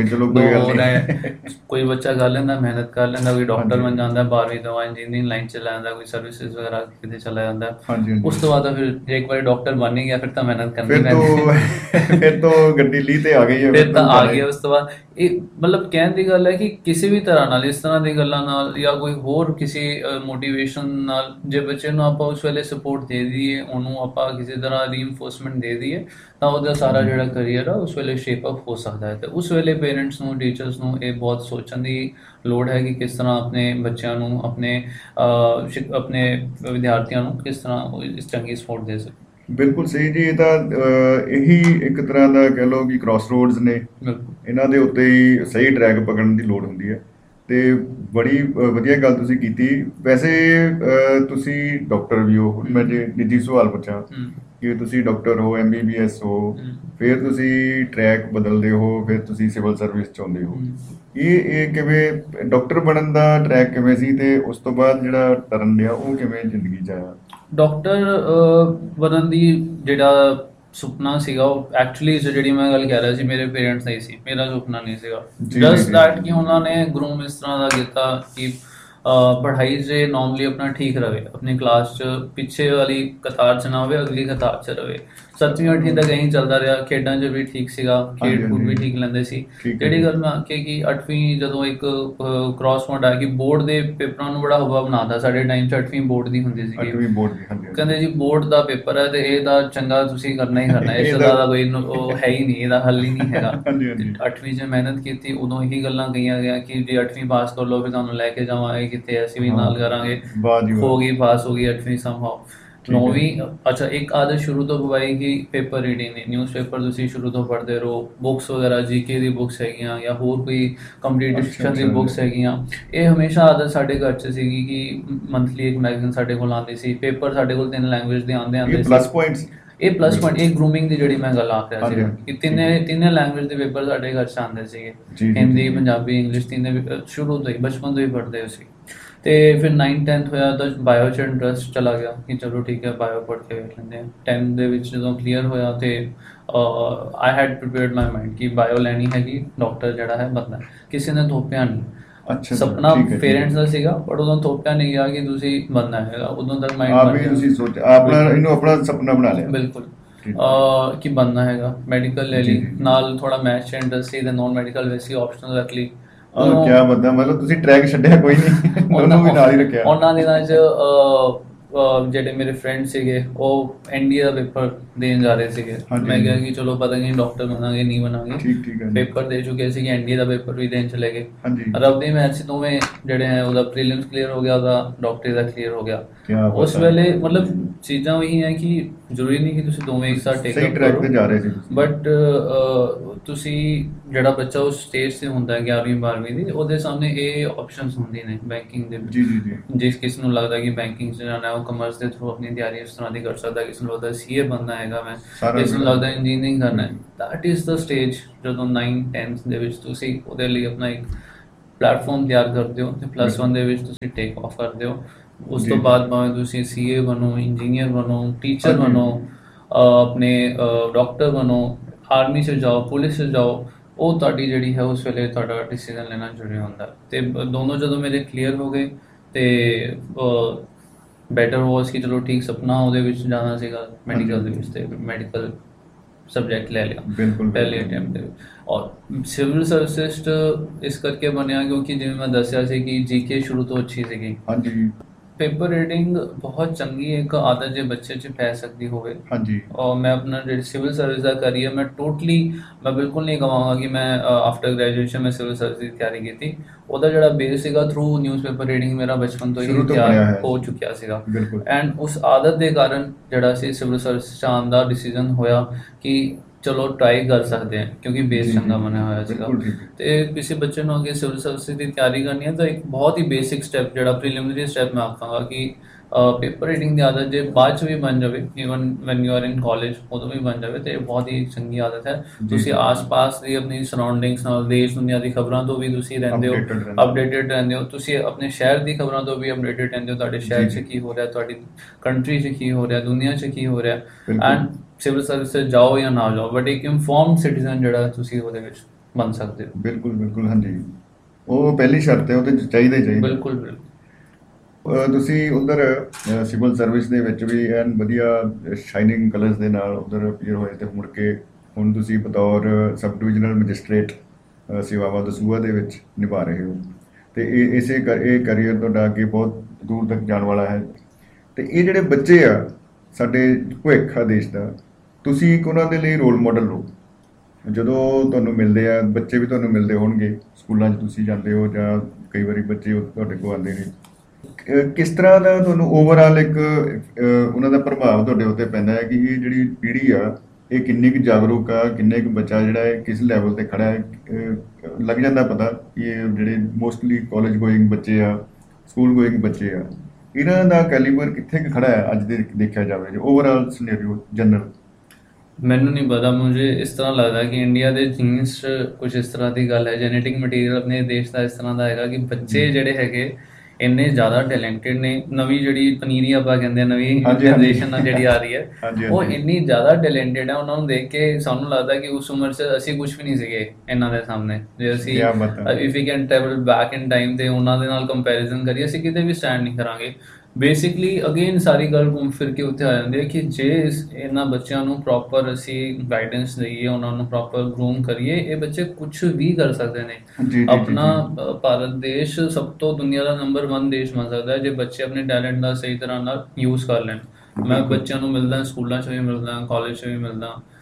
Speaker 3: ਕੋਈ ਬੱਚਾ ਕਰ ਲੈਂਦਾ, ਮਿਹਨਤ ਕਰ ਲੈਂਦਾ, ਕੋਈ ਡਾਕਟਰ ਬਣ ਜਾਂਦਾ 12ਵੀਂ ਤੋਂ, ਇੰਜੀਨੀਅਰਿੰਗ ਲਾਈਨ 'ਚ ਲੈ ਜਾਂਦਾ, ਕੋਈ ਸਰਵਿਸਿਜ਼ ਵਗੈਰਾ ਕਿਤੇ ਚਲਾ ਜਾਂਦਾ। ਉਸ ਤੋਂ ਬਾਅਦ ਫਿਰ ਜੇ ਇੱਕ ਵਾਰੀ ਡਾਕਟਰ ਬਣ ਹੀ ਗਿਆ ਫਿਰ ਤਾਂ ਮਿਹਨਤ ਕਰਨੀ ਪੈਂਦੀ,
Speaker 2: ਫਿਰ ਤਾਂ ਗੱਡੀ ਲੀ ਤੇ ਆ ਗਈ ਹੈ,
Speaker 3: ਫਿਰ ਤਾਂ ਆ ਗਈ। ਉਸ ਤੋਂ ਬਾਅਦ ਇਹ ਮਤਲਬ ਕਹਿਣ ਦੀ ਗੱਲ ਹੈ ਕਿ ਕਿਸੇ ਵੀ ਤਰ੍ਹਾਂ ਨਾਲ, ਇਸ ਤਰ੍ਹਾਂ ਦੀ ਗੱਲਾਂ ਨਾਲ ਜਾਂ ਕੋਈ ਹੋਰ ਕਿਸੇ ਮੋਟੀਵੇਸ਼ਨ ਨਾਲ ਜੇ ਬੱਚੇ ਨੂੰ ਆਪਾਂ ਉਸ ਵੇਲੇ ਸਪੋਰਟ ਦੇ ਦਈਏ, ਉਹਨੂੰ ਆਪਾਂ ਕਿਸੇ ਤਰ੍ਹਾਂ ਰੀਇਨਫੋਰਸਮੈਂਟ ਦੇ ਦਈਏ, ਤਾਂ ਉਹਦਾ ਸਾਰਾ ਜਿਹੜਾ ਕਰੀਅਰ ਆ ਉਸ ਵੇਲੇ ਸ਼ੇਪ ਅਪ ਹੋ ਸਕਦਾ ਹੈ। ਤੇ ਉਸ ਵੇਲੇ ਪੇਰੈਂਟਸ ਨੂੰ, ਟੀਚਰਸ ਨੂੰ ਇਹ ਬਹੁਤ ਸੋਚਣ ਦੀ ਲੋੜ ਹੈ ਕਿ ਕਿਸ ਤਰ੍ਹਾਂ ਆਪਣੇ ਬੱਚਿਆਂ ਨੂੰ, ਆਪਣੇ ਵਿਦਿਆਰਥੀਆਂ ਨੂੰ ਕਿਸ ਤਰ੍ਹਾਂ ਇਸ ਚੰਗੀ ਸਪੋਰਟ ਦੇ ਸਕੇ।
Speaker 2: ਬਿਲਕੁਲ ਸਹੀ ਜੀ। ਇਹ ਤਾਂ ਇਹੀ ਇੱਕ ਤਰ੍ਹਾਂ ਦਾ ਕਹਿ ਲਓ ਕਿ ਕ੍ਰਾਸ ਰੋਡਸ ਨੇ, ਇਹਨਾਂ ਦੇ ਉੱਤੇ ਹੀ ਸਹੀ ਟਰੈਕ ਪਕੜਨ ਦੀ ਲੋੜ ਹੁੰਦੀ ਹੈ। ਤੇ ਬੜੀ ਵਧੀਆ ਗੱਲ ਤੁਸੀਂ ਕੀਤੀ। ਵੈਸੇ ਤੁਸੀਂ ਡਾਕਟਰ ਵੀ ਹੋ, ਮੈਂ ਜੇ ਨਿੱਜੀ ਸਵਾਲ ਪੁੱਛਾਂ ਕਿ ਤੁਸੀਂ ਡਾਕਟਰ ਹੋ, MBBS ਹੋ, ਫਿਰ ਤੁਸੀਂ ਟਰੈਕ ਬਦਲਦੇ ਹੋ, ਫਿਰ ਤੁਸੀਂ ਸਿਵਲ ਸਰਵਿਸ 'ਚ ਆਉਂਦੇ ਹੋ, ਇਹ ਕਿਵੇਂ ਡਾਕਟਰ ਬਣਨ ਦਾ ਟਰੈਕ ਕਿਵੇਂ ਸੀ, ਤੇ ਉਸ ਤੋਂ ਬਾਅਦ ਜਿਹੜਾ ਟਰਨ ਲਿਆ ਉਹ ਕਿਵੇਂ ਜ਼ਿੰਦਗੀ 'ਚ ਆਇਆ?
Speaker 3: ਡਾਕਟਰ ਬਣਨ ਦੀ ਜਿਹੜਾ ਸੁਪਨਾ ਸੀਗਾ ਉਹ ਐਕਚੁਅਲੀ ਜਿਹੜੀ ਮੈਂ ਗੱਲ ਕਹਿ ਰਿਹਾ ਸੀ, ਮੇਰੇ ਪੇਰੈਂਟਸ ਦਾ ਹੀ ਸੀ, ਮੇਰਾ ਸੁਪਨਾ ਨਹੀਂ ਸੀਗਾ। ਜਸਟ ਦੈਟ ਕਿ ਉਹਨਾਂ ਨੇ ਗਰੂਮ ਇਸ ਤਰ੍ਹਾਂ ਦਾ ਕੀਤਾ ਕਿ ਪੜ੍ਹਾਈ 'ਚ ਨੋਰਮਲੀ ਆਪਣਾ ਠੀਕ ਰਵੇ, ਆਪਣੀ ਕਲਾਸ 'ਚ ਪਿੱਛੇ ਵਾਲੀ ਕਤਾਰ 'ਚ ਨਾ ਹੋਵੇ, ਅਗਲੀ ਕਤਾਰ 'ਚ ਰਵੇ। 7ਵੀਂ 8ਵੀਂ ਤੱਕ ਇਹੀ ਚੱਲਦਾ ਰਿਹਾ, ਖੇਡਾਂ 'ਚ ਵੀ ਠੀਕ ਸੀਗਾ, ਖੇਡ ਕੂਦ ਵੀ ਠੀਕ ਲੈਂਦੇ ਸੀ। ਜਿਹੜੀ ਗੱਲ ਮੈਂ ਆਖੀ ਕਿ 8ਵੀਂ ਜਦੋਂ ਇੱਕ ਕ੍ਰਾਸ ਪੁਆਇੰਟ ਆਇਆ ਕਿ ਬੋਰਡ ਦੇ ਪੇਪਰਾਂ ਨੂੰ ਬੜਾ ਹਵਾ ਬਣਾਤਾ, ਸਾਡੇ ਟਾਈਮ 'ਚ 8ਵੀਂ ਬੋਰਡ ਦੀ ਹੁੰਦੀ ਸੀ, ਕਹਿੰਦੇ ਜੀ ਬੋਰਡ ਦਾ ਪੇਪਰ ਹੈ ਤੇ ਇਹਦਾ ਚੰਗਾ ਤੁਸੀਂ ਕਰਨਾ ਹੀ ਕਰਨਾ, ਇਸ ਦਾ ਕੋਈ ਉਹ ਹੈ ਹੀ ਨਹੀਂ, ਇਹਦਾ ਹੱਲ ਹੀ ਨਹੀਂ ਹੈਗਾ। 8ਵੀਂ 'ਚ ਮਿਹਨਤ ਕੀਤੀ, ਉਦੋਂ ਇਹੀ ਗੱਲਾਂ ਕਹੀਆਂ ਗਿਆ ਕਿ ਜੇ 8ਵੀਂ ਪਾਸ ਕਰ ਲਓ ਫਿਰ ਤੁਹਾਨੂੰ ਲੈ ਕੇ ਜਾਵਾਂਗੇ ਕਿਤੇ, ਅਸੀਂ ਵੀ ਨਾਲ ਕਰਾਂਗੇ। ਹੋ ਗਈ, ਪਾਸ ਹੋ ਗਈ 8ਵੀਂ ਸਮਹਾਓ।
Speaker 2: ਠੀਕ ਹੈ।
Speaker 3: ਨੌਵੀਂ ਅੱਛਾ ਇੱਕ ਆਦਤ ਸ਼ੁਰੂ ਤੋਂ ਪਵਾਈ ਕਿ ਪੇਪਰ ਰੀਡਿੰਗ ਦੀ, ਨਿਊਜ਼ਪੇਪਰ ਤੁਸੀਂ ਸ਼ੁਰੂ ਤੋਂ ਪੜ੍ਹਦੇ ਰਹੋ, ਬੁੱਕਸ ਵਗੈਰਾ ਜੀਕੇ ਦੀ ਬੁੱਕਸ ਹੈਗੀਆਂ ਜਾਂ ਹੋਰ ਕੋਈ ਕੰਪੀਟੀਸ਼ਨ ਦੀ
Speaker 2: ਅੱਛਾ
Speaker 3: ਬੁੱਕਸ ਹੈਗੀਆਂ। ਇਹ ਹਮੇਸ਼ਾ ਆਦਤ ਸਾਡੇ ਘਰ 'ਚ ਸੀਗੀ ਕਿ ਮੰਥਲੀ ਇੱਕ ਮੈਗਜ਼ੀਨ ਸਾਡੇ ਕੋਲ ਆਉਂਦੀ ਸੀ, ਪੇਪਰ ਸਾਡੇ ਕੋਲ 3 ਲੈਂਗੁਏਜ ਦੇ ਆਉਂਦੇ
Speaker 2: ਇਹ
Speaker 3: ਸੀ।
Speaker 2: Plus points.
Speaker 3: ਇਹ ਪਲੱਸ ਪੁਆਇੰਟ, ਇਹ ਗਰੂਮਿੰਗ ਦੀ ਜਿਹੜੀ ਮੈਂ ਗੱਲ ਆਖ ਰਿਹਾ
Speaker 2: ਹਾਂਜੀ,
Speaker 3: ਸੀਗਾ
Speaker 2: ਹਾਂਜੀ,
Speaker 3: ਕਿ
Speaker 2: ਠੀਕ
Speaker 3: ਤਿੰਨੇ ਲੈਂਗੁਏਜ ਦੇ ਪੇਪਰ ਸਾਡੇ ਘਰ 'ਚ ਆਉਂਦੇ ਸੀਗੇ,
Speaker 2: ਜੀ, ਜੀ,
Speaker 3: ਹਿੰਦੀ
Speaker 2: ਜੀ।
Speaker 3: ਪੰਜਾਬੀ ਇੰਗਲਿਸ਼ ਤਿੰਨੇ ਸ਼ੁਰੂ ਤੋਂ ਹੀ ਬਚਪਨ ਤੋਂ ਹੀ ਪੜ੍ਹਦੇ ਸੀ। ਤੇ ਫਿਰ 9th 10th ਹੋਇਆ ਤਾਂ ਬਾਇਓ 'ਚ ਇੰਟਰਸਟ ਚਲਾ ਗਿਆ ਕਿ ਚਲੋ ਠੀਕ ਹੈ ਬਾਇਓ ਪੜ੍ਹ ਕੇ ਵੇਖ ਲੈਂਦੇ ਹਾਂ। 10th ਦੇ ਵਿੱਚ ਜਦੋਂ ਕਲੀਅਰ ਹੋਇਆ ਤੇ I had prepared my mind ਕਿ ਬਾਇਓ ਲੈਣੀ ਹੈਗੀ, ਡਾਕਟਰ ਜਿਹੜਾ ਹੈ ਬਣਨਾ। ਕਿਸੇ ਨੇ ਥੋਪਿਆ ਨਹੀਂ,
Speaker 2: ਅੱਛਾ
Speaker 3: ਸੁਪਨਾ
Speaker 2: ਠੀਕ ਹੈ, ਠੀਕ ਹੈ।
Speaker 3: ਪੇਰੈਂਟਸ ਦਾ ਸੀਗਾ ਪਰ ਉਦੋਂ ਥੋਪਿਆ ਨਹੀਂ ਗਿਆ ਕਿ ਤੁਸੀਂ ਬਣਨਾ ਹੈਗਾ, ਉਦੋਂ ਤੱਕ ਮਾਈਂਡ
Speaker 2: ਆਪ
Speaker 3: ਬਣ
Speaker 2: ਹੀ
Speaker 3: ਗਿਆ।
Speaker 2: ਤੁਸੀਂ ਸੋਚ ਆਪਣਾ ਇਹਨੂੰ ਆਪਣਾ ਸੁਪਨਾ ਬਣਾ ਲਿਆ।
Speaker 3: ਬਿਲਕੁਲ
Speaker 2: ਠੀਕ
Speaker 3: ਕਿ ਬਣਨਾ ਹੈਗਾ, ਮੈਡੀਕਲ ਲੈ
Speaker 2: ਜੀ,
Speaker 3: ਲਈ
Speaker 2: ਜੀ, ਜੀ।
Speaker 3: ਨਾਲ, ਥੋੜਾ ਮੈਥ 'ਚ ਇੰਟਰਸਟ ਸੀ ਤੇ ਨੋਨ ਮੈਡੀਕਲ ਵੈਸੀ ਆਪਸ਼ਨਲ ਰੱਖ ਲਈ।
Speaker 2: ਕਿਆ ਬੰਦਾ, ਮਤਲਬ ਤੁਸੀਂ ਟਰੈਕ ਛੱਡਿਆ ਕੋਈ ਨਹੀਂ, ਉਹਨੂੰ ਵੀ ਨਾਲ ਹੀ ਰੱਖਿਆ।
Speaker 3: ਉਹਨਾਂ ਦਿਨਾਂ 'ਚ ਜਿਹੜੇ ਮੇਰੇ ਫਰੈਂਡ ਸੀਗੇ ਉਹ ਐਨਡੀਏ ਦਾ ਪੇਪਰ ਦੇਣ ਜਾ ਰਹੇ ਸੀਗੇ।
Speaker 2: ਹਾਂਜੀ,
Speaker 3: ਮੈਂ ਕਿਹਾ
Speaker 2: ਹਾਂਜੀ।
Speaker 3: ਕਿ ਚਲੋ ਪਤਾ ਨਹੀਂ ਡਾਕਟਰ ਬਣਾਂਗੇ ਨਹੀਂ ਬਣਾਂਗੇ,
Speaker 2: ਠੀਕ ਠੀਕ ਹੈ ਜੀ।
Speaker 3: ਪੇਪਰ ਦੇ ਚੁੱਕੇ ਸੀਗੇ, ਐਨਡੀਏ ਦਾ ਪੇਪਰ ਵੀ ਦੇਣ ਚਲੇ ਗਏ।
Speaker 2: ਹਾਂਜੀ।
Speaker 3: ਰੱਬ ਦੀ ਮਿਹਰ ਸੀ ਦੋਵੇਂ ਜਿਹੜੇ ਹੈ, ਉਹਦਾ ਪ੍ਰੀਲਿਮਸ ਕਲੀਅਰ ਹੋ ਗਿਆ, ਉਹਦਾ ਡਾਕਟਰੀ ਦਾ ਕਲੀਅਰ ਹੋ ਗਿਆ।
Speaker 2: ਕਿਆ
Speaker 3: ਉਸ
Speaker 2: ਬਾਤ ਹੈ।
Speaker 3: ਵੇਲੇ ਮਤਲਬ ਚੀਜ਼ਾਂ ਉਹੀ ਹੈ ਕਿ ਜ਼ਰੂਰੀ ਨਹੀਂ ਕਿ ਤੁਸੀਂ ਦੋਵੇਂ ਇੱਕ ਸਾਥ ਟੇਕ
Speaker 2: ਸਹੀ
Speaker 3: ਅਪ
Speaker 2: ਟਰੈਕ
Speaker 3: ਕਰੋ,
Speaker 2: ਤੇ ਜਾ ਰਹੇ ਸੀ ਤੁਸੀਂ।
Speaker 3: ਬਟ ਤੁਸੀਂ ਜਿਹੜਾ ਬੱਚਾ ਉਸ ਸਟੇਜ 'ਤੇ ਹੁੰਦਾ ਹੈ 11ਵੀਂ 12ਵੀਂ ਦੀ, ਉਹਦੇ ਸਾਹਮਣੇ ਇਹ ਆਪਸ਼ਨਸ ਹੁੰਦੀਆਂ ਨੇ ਬੈਂਕਿੰਗ ਦੇ ਵਿੱਚ।
Speaker 2: ਜੀ ਜੀ ਜੀ।
Speaker 3: ਜਿਸ ਕਿਸ ਨੂੰ ਲੱਗਦਾ ਕਿ ਬੈਂਕਿੰਗ 'ਚ ਜਾਣਾ ਹੈ ਉਹ ਕਮਰਸ ਦੇ ਥਰੂ ਆਪਣੀ ਤਿਆਰੀ ਉਸ ਤਰ੍ਹਾਂ ਦੀ ਕਰ ਸਕਦਾ, ਕਿਸ ਨੂੰ ਲੱਗਦਾ ਸੀਏ ਬਣਨਾ ਹੈਗਾ ਮੈਂ,
Speaker 2: ਸਾਰਾ
Speaker 3: ਕਿਸ ਨੂੰ
Speaker 2: ਜਿਹੜਾ-
Speaker 3: ਲੱਗਦਾ ਇੰਜੀਨੀਅਰਿੰਗ ਕਰਨਾ ਹੈ। ਦੈਟ ਇਜ਼ ਦਾ ਸਟੇਜ ਜਦੋਂ 9th 10th ਦੇ ਵਿੱਚ ਤੁਸੀਂ ਉਹਦੇ ਲਈ ਆਪਣਾ ਇੱਕ ਪਲੇਟਫਾਰਮ ਤਿਆਰ ਕਰਦੇ ਹੋ ਤੇ ਪਲੱਸ 1 ਦੇ ਵਿੱਚ ਤੁਸੀਂ ਟੇਕ ਆਫ ਕਰਦੇ ਹੋ। ਉਸ
Speaker 2: ਜੀ,
Speaker 3: ਤੋਂ
Speaker 2: ਜੀ।
Speaker 3: ਬਾਅਦ ਭਾਵੇਂ ਤੁਸੀਂ ਸੀਏ ਬਣੋ, ਇੰਜੀਨੀਅਰ ਬਣੋ, ਟੀਚਰ
Speaker 2: ਹਾਂਜੀ।
Speaker 3: ਬਣੋ, ਆਪਣੇ ਡਾਕਟਰ ਬਣੋ, ਆਰਮੀ 'ਚ ਜਾਓ, ਪੁਲਿਸ 'ਚ ਜਾਓ, ਉਹ ਤੁਹਾਡੀ ਜਿਹੜੀ ਹੈ ਉਸ ਵੇਲੇ ਤੁਹਾਡਾ ਡਿਸੀਜਨ ਲੈਣਾ ਜ਼ਰੂਰੀ ਹੁੰਦਾ। ਤੇ ਦੋਨੋਂ ਜਦੋਂ ਮੇਰੇ ਕਲੀਅਰ ਹੋ ਗਏ ਤੇ ਬੈਟਰ ਵਾਸ ਕਿ ਚਲੋ ਠੀਕ, ਸੁਪਨਾ ਉਹਦੇ ਵਿੱਚ ਜਾਣਾ ਸੀਗਾ ਮੈਡੀਕਲ ਦੇ ਵਿੱਚ, ਤੇ ਮੈਡੀਕਲ ਸਬਜੈਕਟ ਲੈ ਲਿਆ
Speaker 2: ਬਿਲਕੁਲ
Speaker 3: ਪਹਿਲੇ
Speaker 2: ਬਿਲਕੁਲ।
Speaker 3: ਅਟੈਂਪਟ ਦੇ ਵਿੱਚ। ਔਰ ਸਿਵਲ ਸਰਵਿਸਿਜ਼ ਇਸ ਕਰਕੇ ਬਣਿਆ ਕਿਉਂਕਿ ਜਿਵੇਂ ਮੈਂ ਦੱਸਿਆ ਸੀ ਕਿ ਜੀਕੇ ਸ਼ੁਰੂ ਤੋਂ ਅੱਛੀ ਸੀਗੀ।
Speaker 2: ਹਾਂਜੀ
Speaker 3: ਪੇਪਰ ਰੀਡਿੰਗ ਬਹੁਤ ਚੰਗੀ ਇੱਕ ਆਦਤ ਜੇ ਬੱਚੇ 'ਚ ਪੈ ਸਕਦੀ ਹੋਵੇ।
Speaker 2: ਹਾਂਜੀ।
Speaker 3: ਔਰ ਮੈਂ ਆਪਣਾ ਜਿਹੜੀ ਸਿਵਲ ਸਰਵਿਸ ਦਾ ਕਰੀਅਰ ਮੈਂ ਬਿਲਕੁਲ ਨਹੀਂ ਕਹਾਂਗਾ ਕਿ ਮੈਂ ਆਫਟਰ ਗ੍ਰੈਜੂਏਸ਼ਨ ਮੈਂ ਸਿਵਲ ਸਰਵਿਸ ਦੀ ਤਿਆਰੀ ਕੀਤੀ। ਉਹਦਾ ਜਿਹੜਾ ਬੇਸ ਸੀਗਾ ਥਰੂ ਨਿਊਜ਼ਪੇਪਰ ਰੀਡਿੰਗ ਮੇਰਾ ਬਚਪਨ ਤੋਂ ਹੀ
Speaker 2: ਸ਼ੁਰੂ ਤੋਂ
Speaker 3: ਤਿਆਰ
Speaker 2: ਬਣਿਆ ਹੈ।
Speaker 3: ਹੋ ਚੁੱਕਿਆ ਸੀਗਾ।
Speaker 2: ਬਿਲਕੁਲ।
Speaker 3: ਐਂਡ ਉਸ ਆਦਤ ਦੇ ਕਾਰਨ ਜਿਹੜਾ ਸੀ ਸਿਵਲ ਸਰਵਿਸ 'ਚ ਆਉਣ ਦਾ ਡਿਸੀਜਨ ਹੋਇਆ ਕਿ ਚਲੋ ਟਰਾਈ ਕਰ ਸਕਦੇ ਹਾਂ ਕਿਉਂਕਿ ਬੇਸ
Speaker 2: ਜੀ,
Speaker 3: ਚੰਗਾ
Speaker 2: ਜੀ,
Speaker 3: ਬਣਿਆ ਹੋਇਆ ਸੀਗਾ।
Speaker 2: ਬਿਲਕੁਲ ਠੀਕ ਹੈ।
Speaker 3: ਤੇ ਕਿਸੇ ਬੱਚੇ ਨੂੰ ਅੱਗੇ ਸਿਵਲ ਸਰਵਿਸ ਦੀ ਤਿਆਰੀ ਕਰਨੀ ਹੈ ਤਾਂ ਇੱਕ ਬਹੁਤ ਹੀ ਬੇਸਿਕ ਸਟੈਪ ਜਿਹੜਾ ਪ੍ਰੀਲਿਮਿਨਰੀ ਸਟੈਪ ਮੈਂ ਆਖਾਂਗਾ ਕਿ ਪੇਪਰ ਰੀਡਿੰਗ ਦੀ ਆਦਤ ਜੇ ਬਾਅਦ 'ਚ ਵੀ ਬਣ ਜਾਵੇ, even when you are in college ਉਦੋਂ ਵੀ ਬਣ ਜਾਵੇ ਤੇ ਇਹ ਬਹੁਤ ਹੀ ਚੰਗੀ ਆਦਤ ਹੈ।
Speaker 2: ਜੀ,
Speaker 3: ਤੁਸੀਂ
Speaker 2: ਜੀ।
Speaker 3: ਆਸ-ਪਾਸ ਦੀ ਆਪਣੀ ਸਰਾਊਂਡਿੰਗਸ ਨਾਲ, ਦੇਸ਼ ਦੁਨੀਆ ਦੀ ਖਬਰਾਂ ਤੋਂ ਵੀ ਤੁਸੀਂ ਰਹਿੰਦੇ ਹੋ,
Speaker 2: Updated ਰਹਿੰਦੇ ਹੋ।
Speaker 3: ਅਪਡੇਟਡ ਰਹਿੰਦੇ ਹੋ। ਤੁਸੀਂ ਆਪਣੇ ਸ਼ਹਿਰ ਦੀ ਖਬਰਾਂ ਤੋਂ ਵੀ ਅਪਡੇਟਡ ਰਹਿੰਦੇ ਹੋ, ਤੁਹਾਡੇ ਸ਼ਹਿਰ
Speaker 2: ਜੀ,
Speaker 3: 'ਚ
Speaker 2: ਜੀ।
Speaker 3: ਕੀ ਹੋ ਰਿਹਾ, ਤੁਹਾਡੀ ਕੰਟਰੀ 'ਚ ਕੀ ਹੋ ਰਿਹਾ, ਦੁਨੀਆ 'ਚ ਕੀ ਹੋ ਰਿਹਾ।
Speaker 2: ਬਿਲਕੁਲ।
Speaker 3: ਐਂਡ ਸਿਵਲ ਸਰਵਿਸ 'ਚ ਜਾਓ ਜਾਂ ਨਾ ਜਾਓ ਬਟ ਇੱਕ ਇਨਫੋਰਮਡ ਸਿਟੀਜ਼ਨ ਜਿਹੜਾ ਤੁਸੀਂ ਉਹਦੇ ਵਿੱਚ ਬਣ ਸਕਦੇ ਹੋ।
Speaker 2: ਬਿਲਕੁਲ ਬਿਲਕੁਲ। ਹਾਂਜੀ, ਉਹ ਪਹਿਲੀ ਸ਼ਰਤ ਹੈ, ਉਹ ਤੇ ਚਾਹੀਦਾ ਹੀ ਚਾਹੀਦਾ।
Speaker 3: ਬਿਲਕੁਲ ਬਿਲਕੁਲ।
Speaker 2: ਤੁਸੀਂ ਉਧਰ ਸਿਵਲ ਸਰਵਿਸ ਦੇ ਵਿੱਚ ਵੀ ਐਨ ਵਧੀਆ ਸ਼ਾਈਨਿੰਗ ਕਲਰਸ ਦੇ ਨਾਲ ਉਧਰ ਅਪੀਅਰ ਹੋਏ ਤੇ ਮੁੜ ਕੇ ਹੁਣ ਤੁਸੀਂ ਬਤੌਰ ਸਬ ਡਿਵੀਜ਼ਨਲ ਮੈਜਿਸਟ੍ਰੇਟ ਸੇਵਾਵਾਂ ਦਸੂਹਾ ਦੇ ਵਿੱਚ ਨਿਭਾ ਰਹੇ ਹੋ ਤੇ ਇਹ ਕਰੀਅਰ ਤੁਹਾਡਾ ਅੱਗੇ ਬਹੁਤ ਦੂਰ ਤੱਕ ਜਾਣ ਵਾਲਾ ਹੈ। ਤੇ ਇਹ ਜਿਹੜੇ ਬੱਚੇ ਆ ਸਾਡੇ ਭਵਿੱਖ ਆ ਦੇਸ਼ ਦਾ, ਤੁਸੀਂ ਇੱਕ ਉਹਨਾਂ ਦੇ ਲਈ ਰੋਲ ਮਾਡਲ ਹੋ। ਜਦੋਂ ਤੁਹਾਨੂੰ ਮਿਲਦੇ ਆ ਬੱਚੇ ਵੀ ਤੁਹਾਨੂੰ ਮਿਲਦੇ ਹੋਣਗੇ, ਸਕੂਲਾਂ 'ਚ ਤੁਸੀਂ ਜਾਂਦੇ ਹੋ ਜਾਂ ਕਈ ਵਾਰੀ ਬੱਚੇ ਤੁਹਾਡੇ ਕੋਲ ਆਉਂਦੇ ਨੇ, ਕਿਸ ਤਰ੍ਹਾਂ ਦਾ ਤੁਹਾਨੂੰ ਓਵਰਆਲ ਇੱਕ ਉਹਨਾਂ ਦਾ ਪ੍ਰਭਾਵ ਤੁਹਾਡੇ ਉੱਤੇ ਪੈਂਦਾ ਹੈ ਕਿ ਇਹ ਜਿਹੜੀ ਪੀੜ੍ਹੀ ਆ ਇਹ ਕਿੰਨੀ ਕੁ ਜਾਗਰੂਕ ਆ, ਕਿੰਨੇ ਕੁ ਬੱਚਾ ਜਿਹੜਾ ਹੈ ਕਿਸ ਲੈਵਲ ਤੇ ਖੜਾ ਹੈ। ਲੱਗ ਜਾਂਦਾ ਪਤਾ ਕਿ ਇਹ ਜਿਹੜੇ ਮੋਸਟਲੀ ਕਾਲਜ ਗੋਇੰਗ ਬੱਚੇ ਆ, ਸਕੂਲ ਗੋਇੰਗ ਬੱਚੇ ਆ, ਇਹਨਾਂ ਦਾ ਕੈਲੀਬਰ ਕਿੱਥੇ ਕੁ ਖੜਾ ਹੈ ਅੱਜ ਦੇ ਦੇਖਿਆ ਜਾਵੇ ਜੋ ਓਵਰਆਲ ਸਿਨੈਰੀਓ ਜਨਰਲ।
Speaker 3: ਮੈਨੂੰ ਨਹੀਂ ਪਤਾ, ਮੁਝੇ ਇਸ ਤਰ੍ਹਾਂ ਲੱਗਦਾ ਕਿ ਇੰਡੀਆ ਦੇ ਜੀਨਸ 'ਚ ਕੁਝ ਇਸ ਤਰ੍ਹਾਂ ਦੀ ਗੱਲ ਹੈ, ਜੈਨੇਟਿਕ ਮਟੀਰੀਅਲ ਆਪਣੇ ਦੇਸ਼ ਦਾ ਇਸ ਤਰ੍ਹਾਂ ਦਾ ਹੈਗਾ ਕਿ ਬੱਚੇ ਜਿਹੜੇ ਹੈਗੇ ਇੰਨੇ ਜ਼ਿਆਦਾ ਟੈਲੈਂਟਡ ਨੇ। ਨਵੀਂ ਜਿਹੜੀ ਪਨੀਰੀ ਆਪਾਂ ਕਹਿੰਦੇ ਨਵੀਂ
Speaker 2: ਹਾਂਜੀ,
Speaker 3: ਜਨਰੇਸ਼ਨ ਆ ਜਿਹੜੀ ਆ ਰਹੀ ਹੈ
Speaker 2: ਹਾਂਜੀ,
Speaker 3: ਉਹ
Speaker 2: ਹਾਂਜੀ।
Speaker 3: ਇੰਨੀ ਜ਼ਿਆਦਾ ਟੈਲੈਂਟਡ ਹੈ, ਉਹਨਾਂ ਨੂੰ ਦੇਖ ਕੇ ਸਾਨੂੰ ਲੱਗਦਾ ਕਿ ਉਸ ਉਮਰ 'ਚ ਅਸੀਂ ਕੁਝ ਵੀ ਨਹੀਂ ਸੀਗੇ ਇਹਨਾਂ ਦੇ ਸਾਹਮਣੇ। ਜੇ ਅਸੀਂ
Speaker 2: ਕਿਆ ਬਾਤ ਹੈ।
Speaker 3: If you can travel back in time ਤੇ ਉਹਨਾਂ ਦੇ ਨਾਲ ਕੰਪੈਰੀਜ਼ਨ ਕਰੀਏ ਅਸੀਂ ਕਿਤੇ ਵੀ ਸਟੈਂਡ ਨਹੀਂ ਕਰਾਂਗੇ। ਬੇਸਿਕਲੀ ਅਗੇਨ ਸਾਰੀ ਗੱਲ ਘੁੰਮ ਫਿਰ ਕੇ ਉੱਥੇ ਆ ਜਾਂਦੀ ਹੈ ਕਿ ਜੇ ਇਹਨਾਂ ਬੱਚਿਆਂ ਨੂੰ ਪ੍ਰੋਪਰ ਅਸੀਂ ਗਾਈਡੈਂਸ ਦਈਏ, ਉਹਨਾਂ ਨੂੰ ਪ੍ਰੋਪਰ ਗਰੂਮ ਕਰੀਏ, ਇਹ ਬੱਚੇ ਕੁਝ ਵੀ ਕਰ ਸਕਦੇ ਨੇ।
Speaker 2: ਜੀ, ਜੀ,
Speaker 3: ਆਪਣਾ ਭਾਰਤ ਦੇਸ਼ ਸਭ ਤੋਂ ਦੁਨੀਆ ਦਾ ਨੰਬਰ 1 ਦੇਸ਼ ਬਣ ਸਕਦਾ ਹੈ ਜੇ ਬੱਚੇ ਆਪਣੇ ਟੈਲੈਂਟ ਦਾ ਸਹੀ ਤਰ੍ਹਾਂ ਨਾਲ ਯੂਜ਼ ਕਰ ਲੈਣ। ਮੈਂ ਬੱਚਿਆਂ ਨੂੰ ਮਿਲਦਾ, ਸਕੂਲਾਂ 'ਚ ਵੀ ਮਿਲਦਾ, ਕਾਲਜ 'ਚ ਵੀ ਮਿਲਦਾ,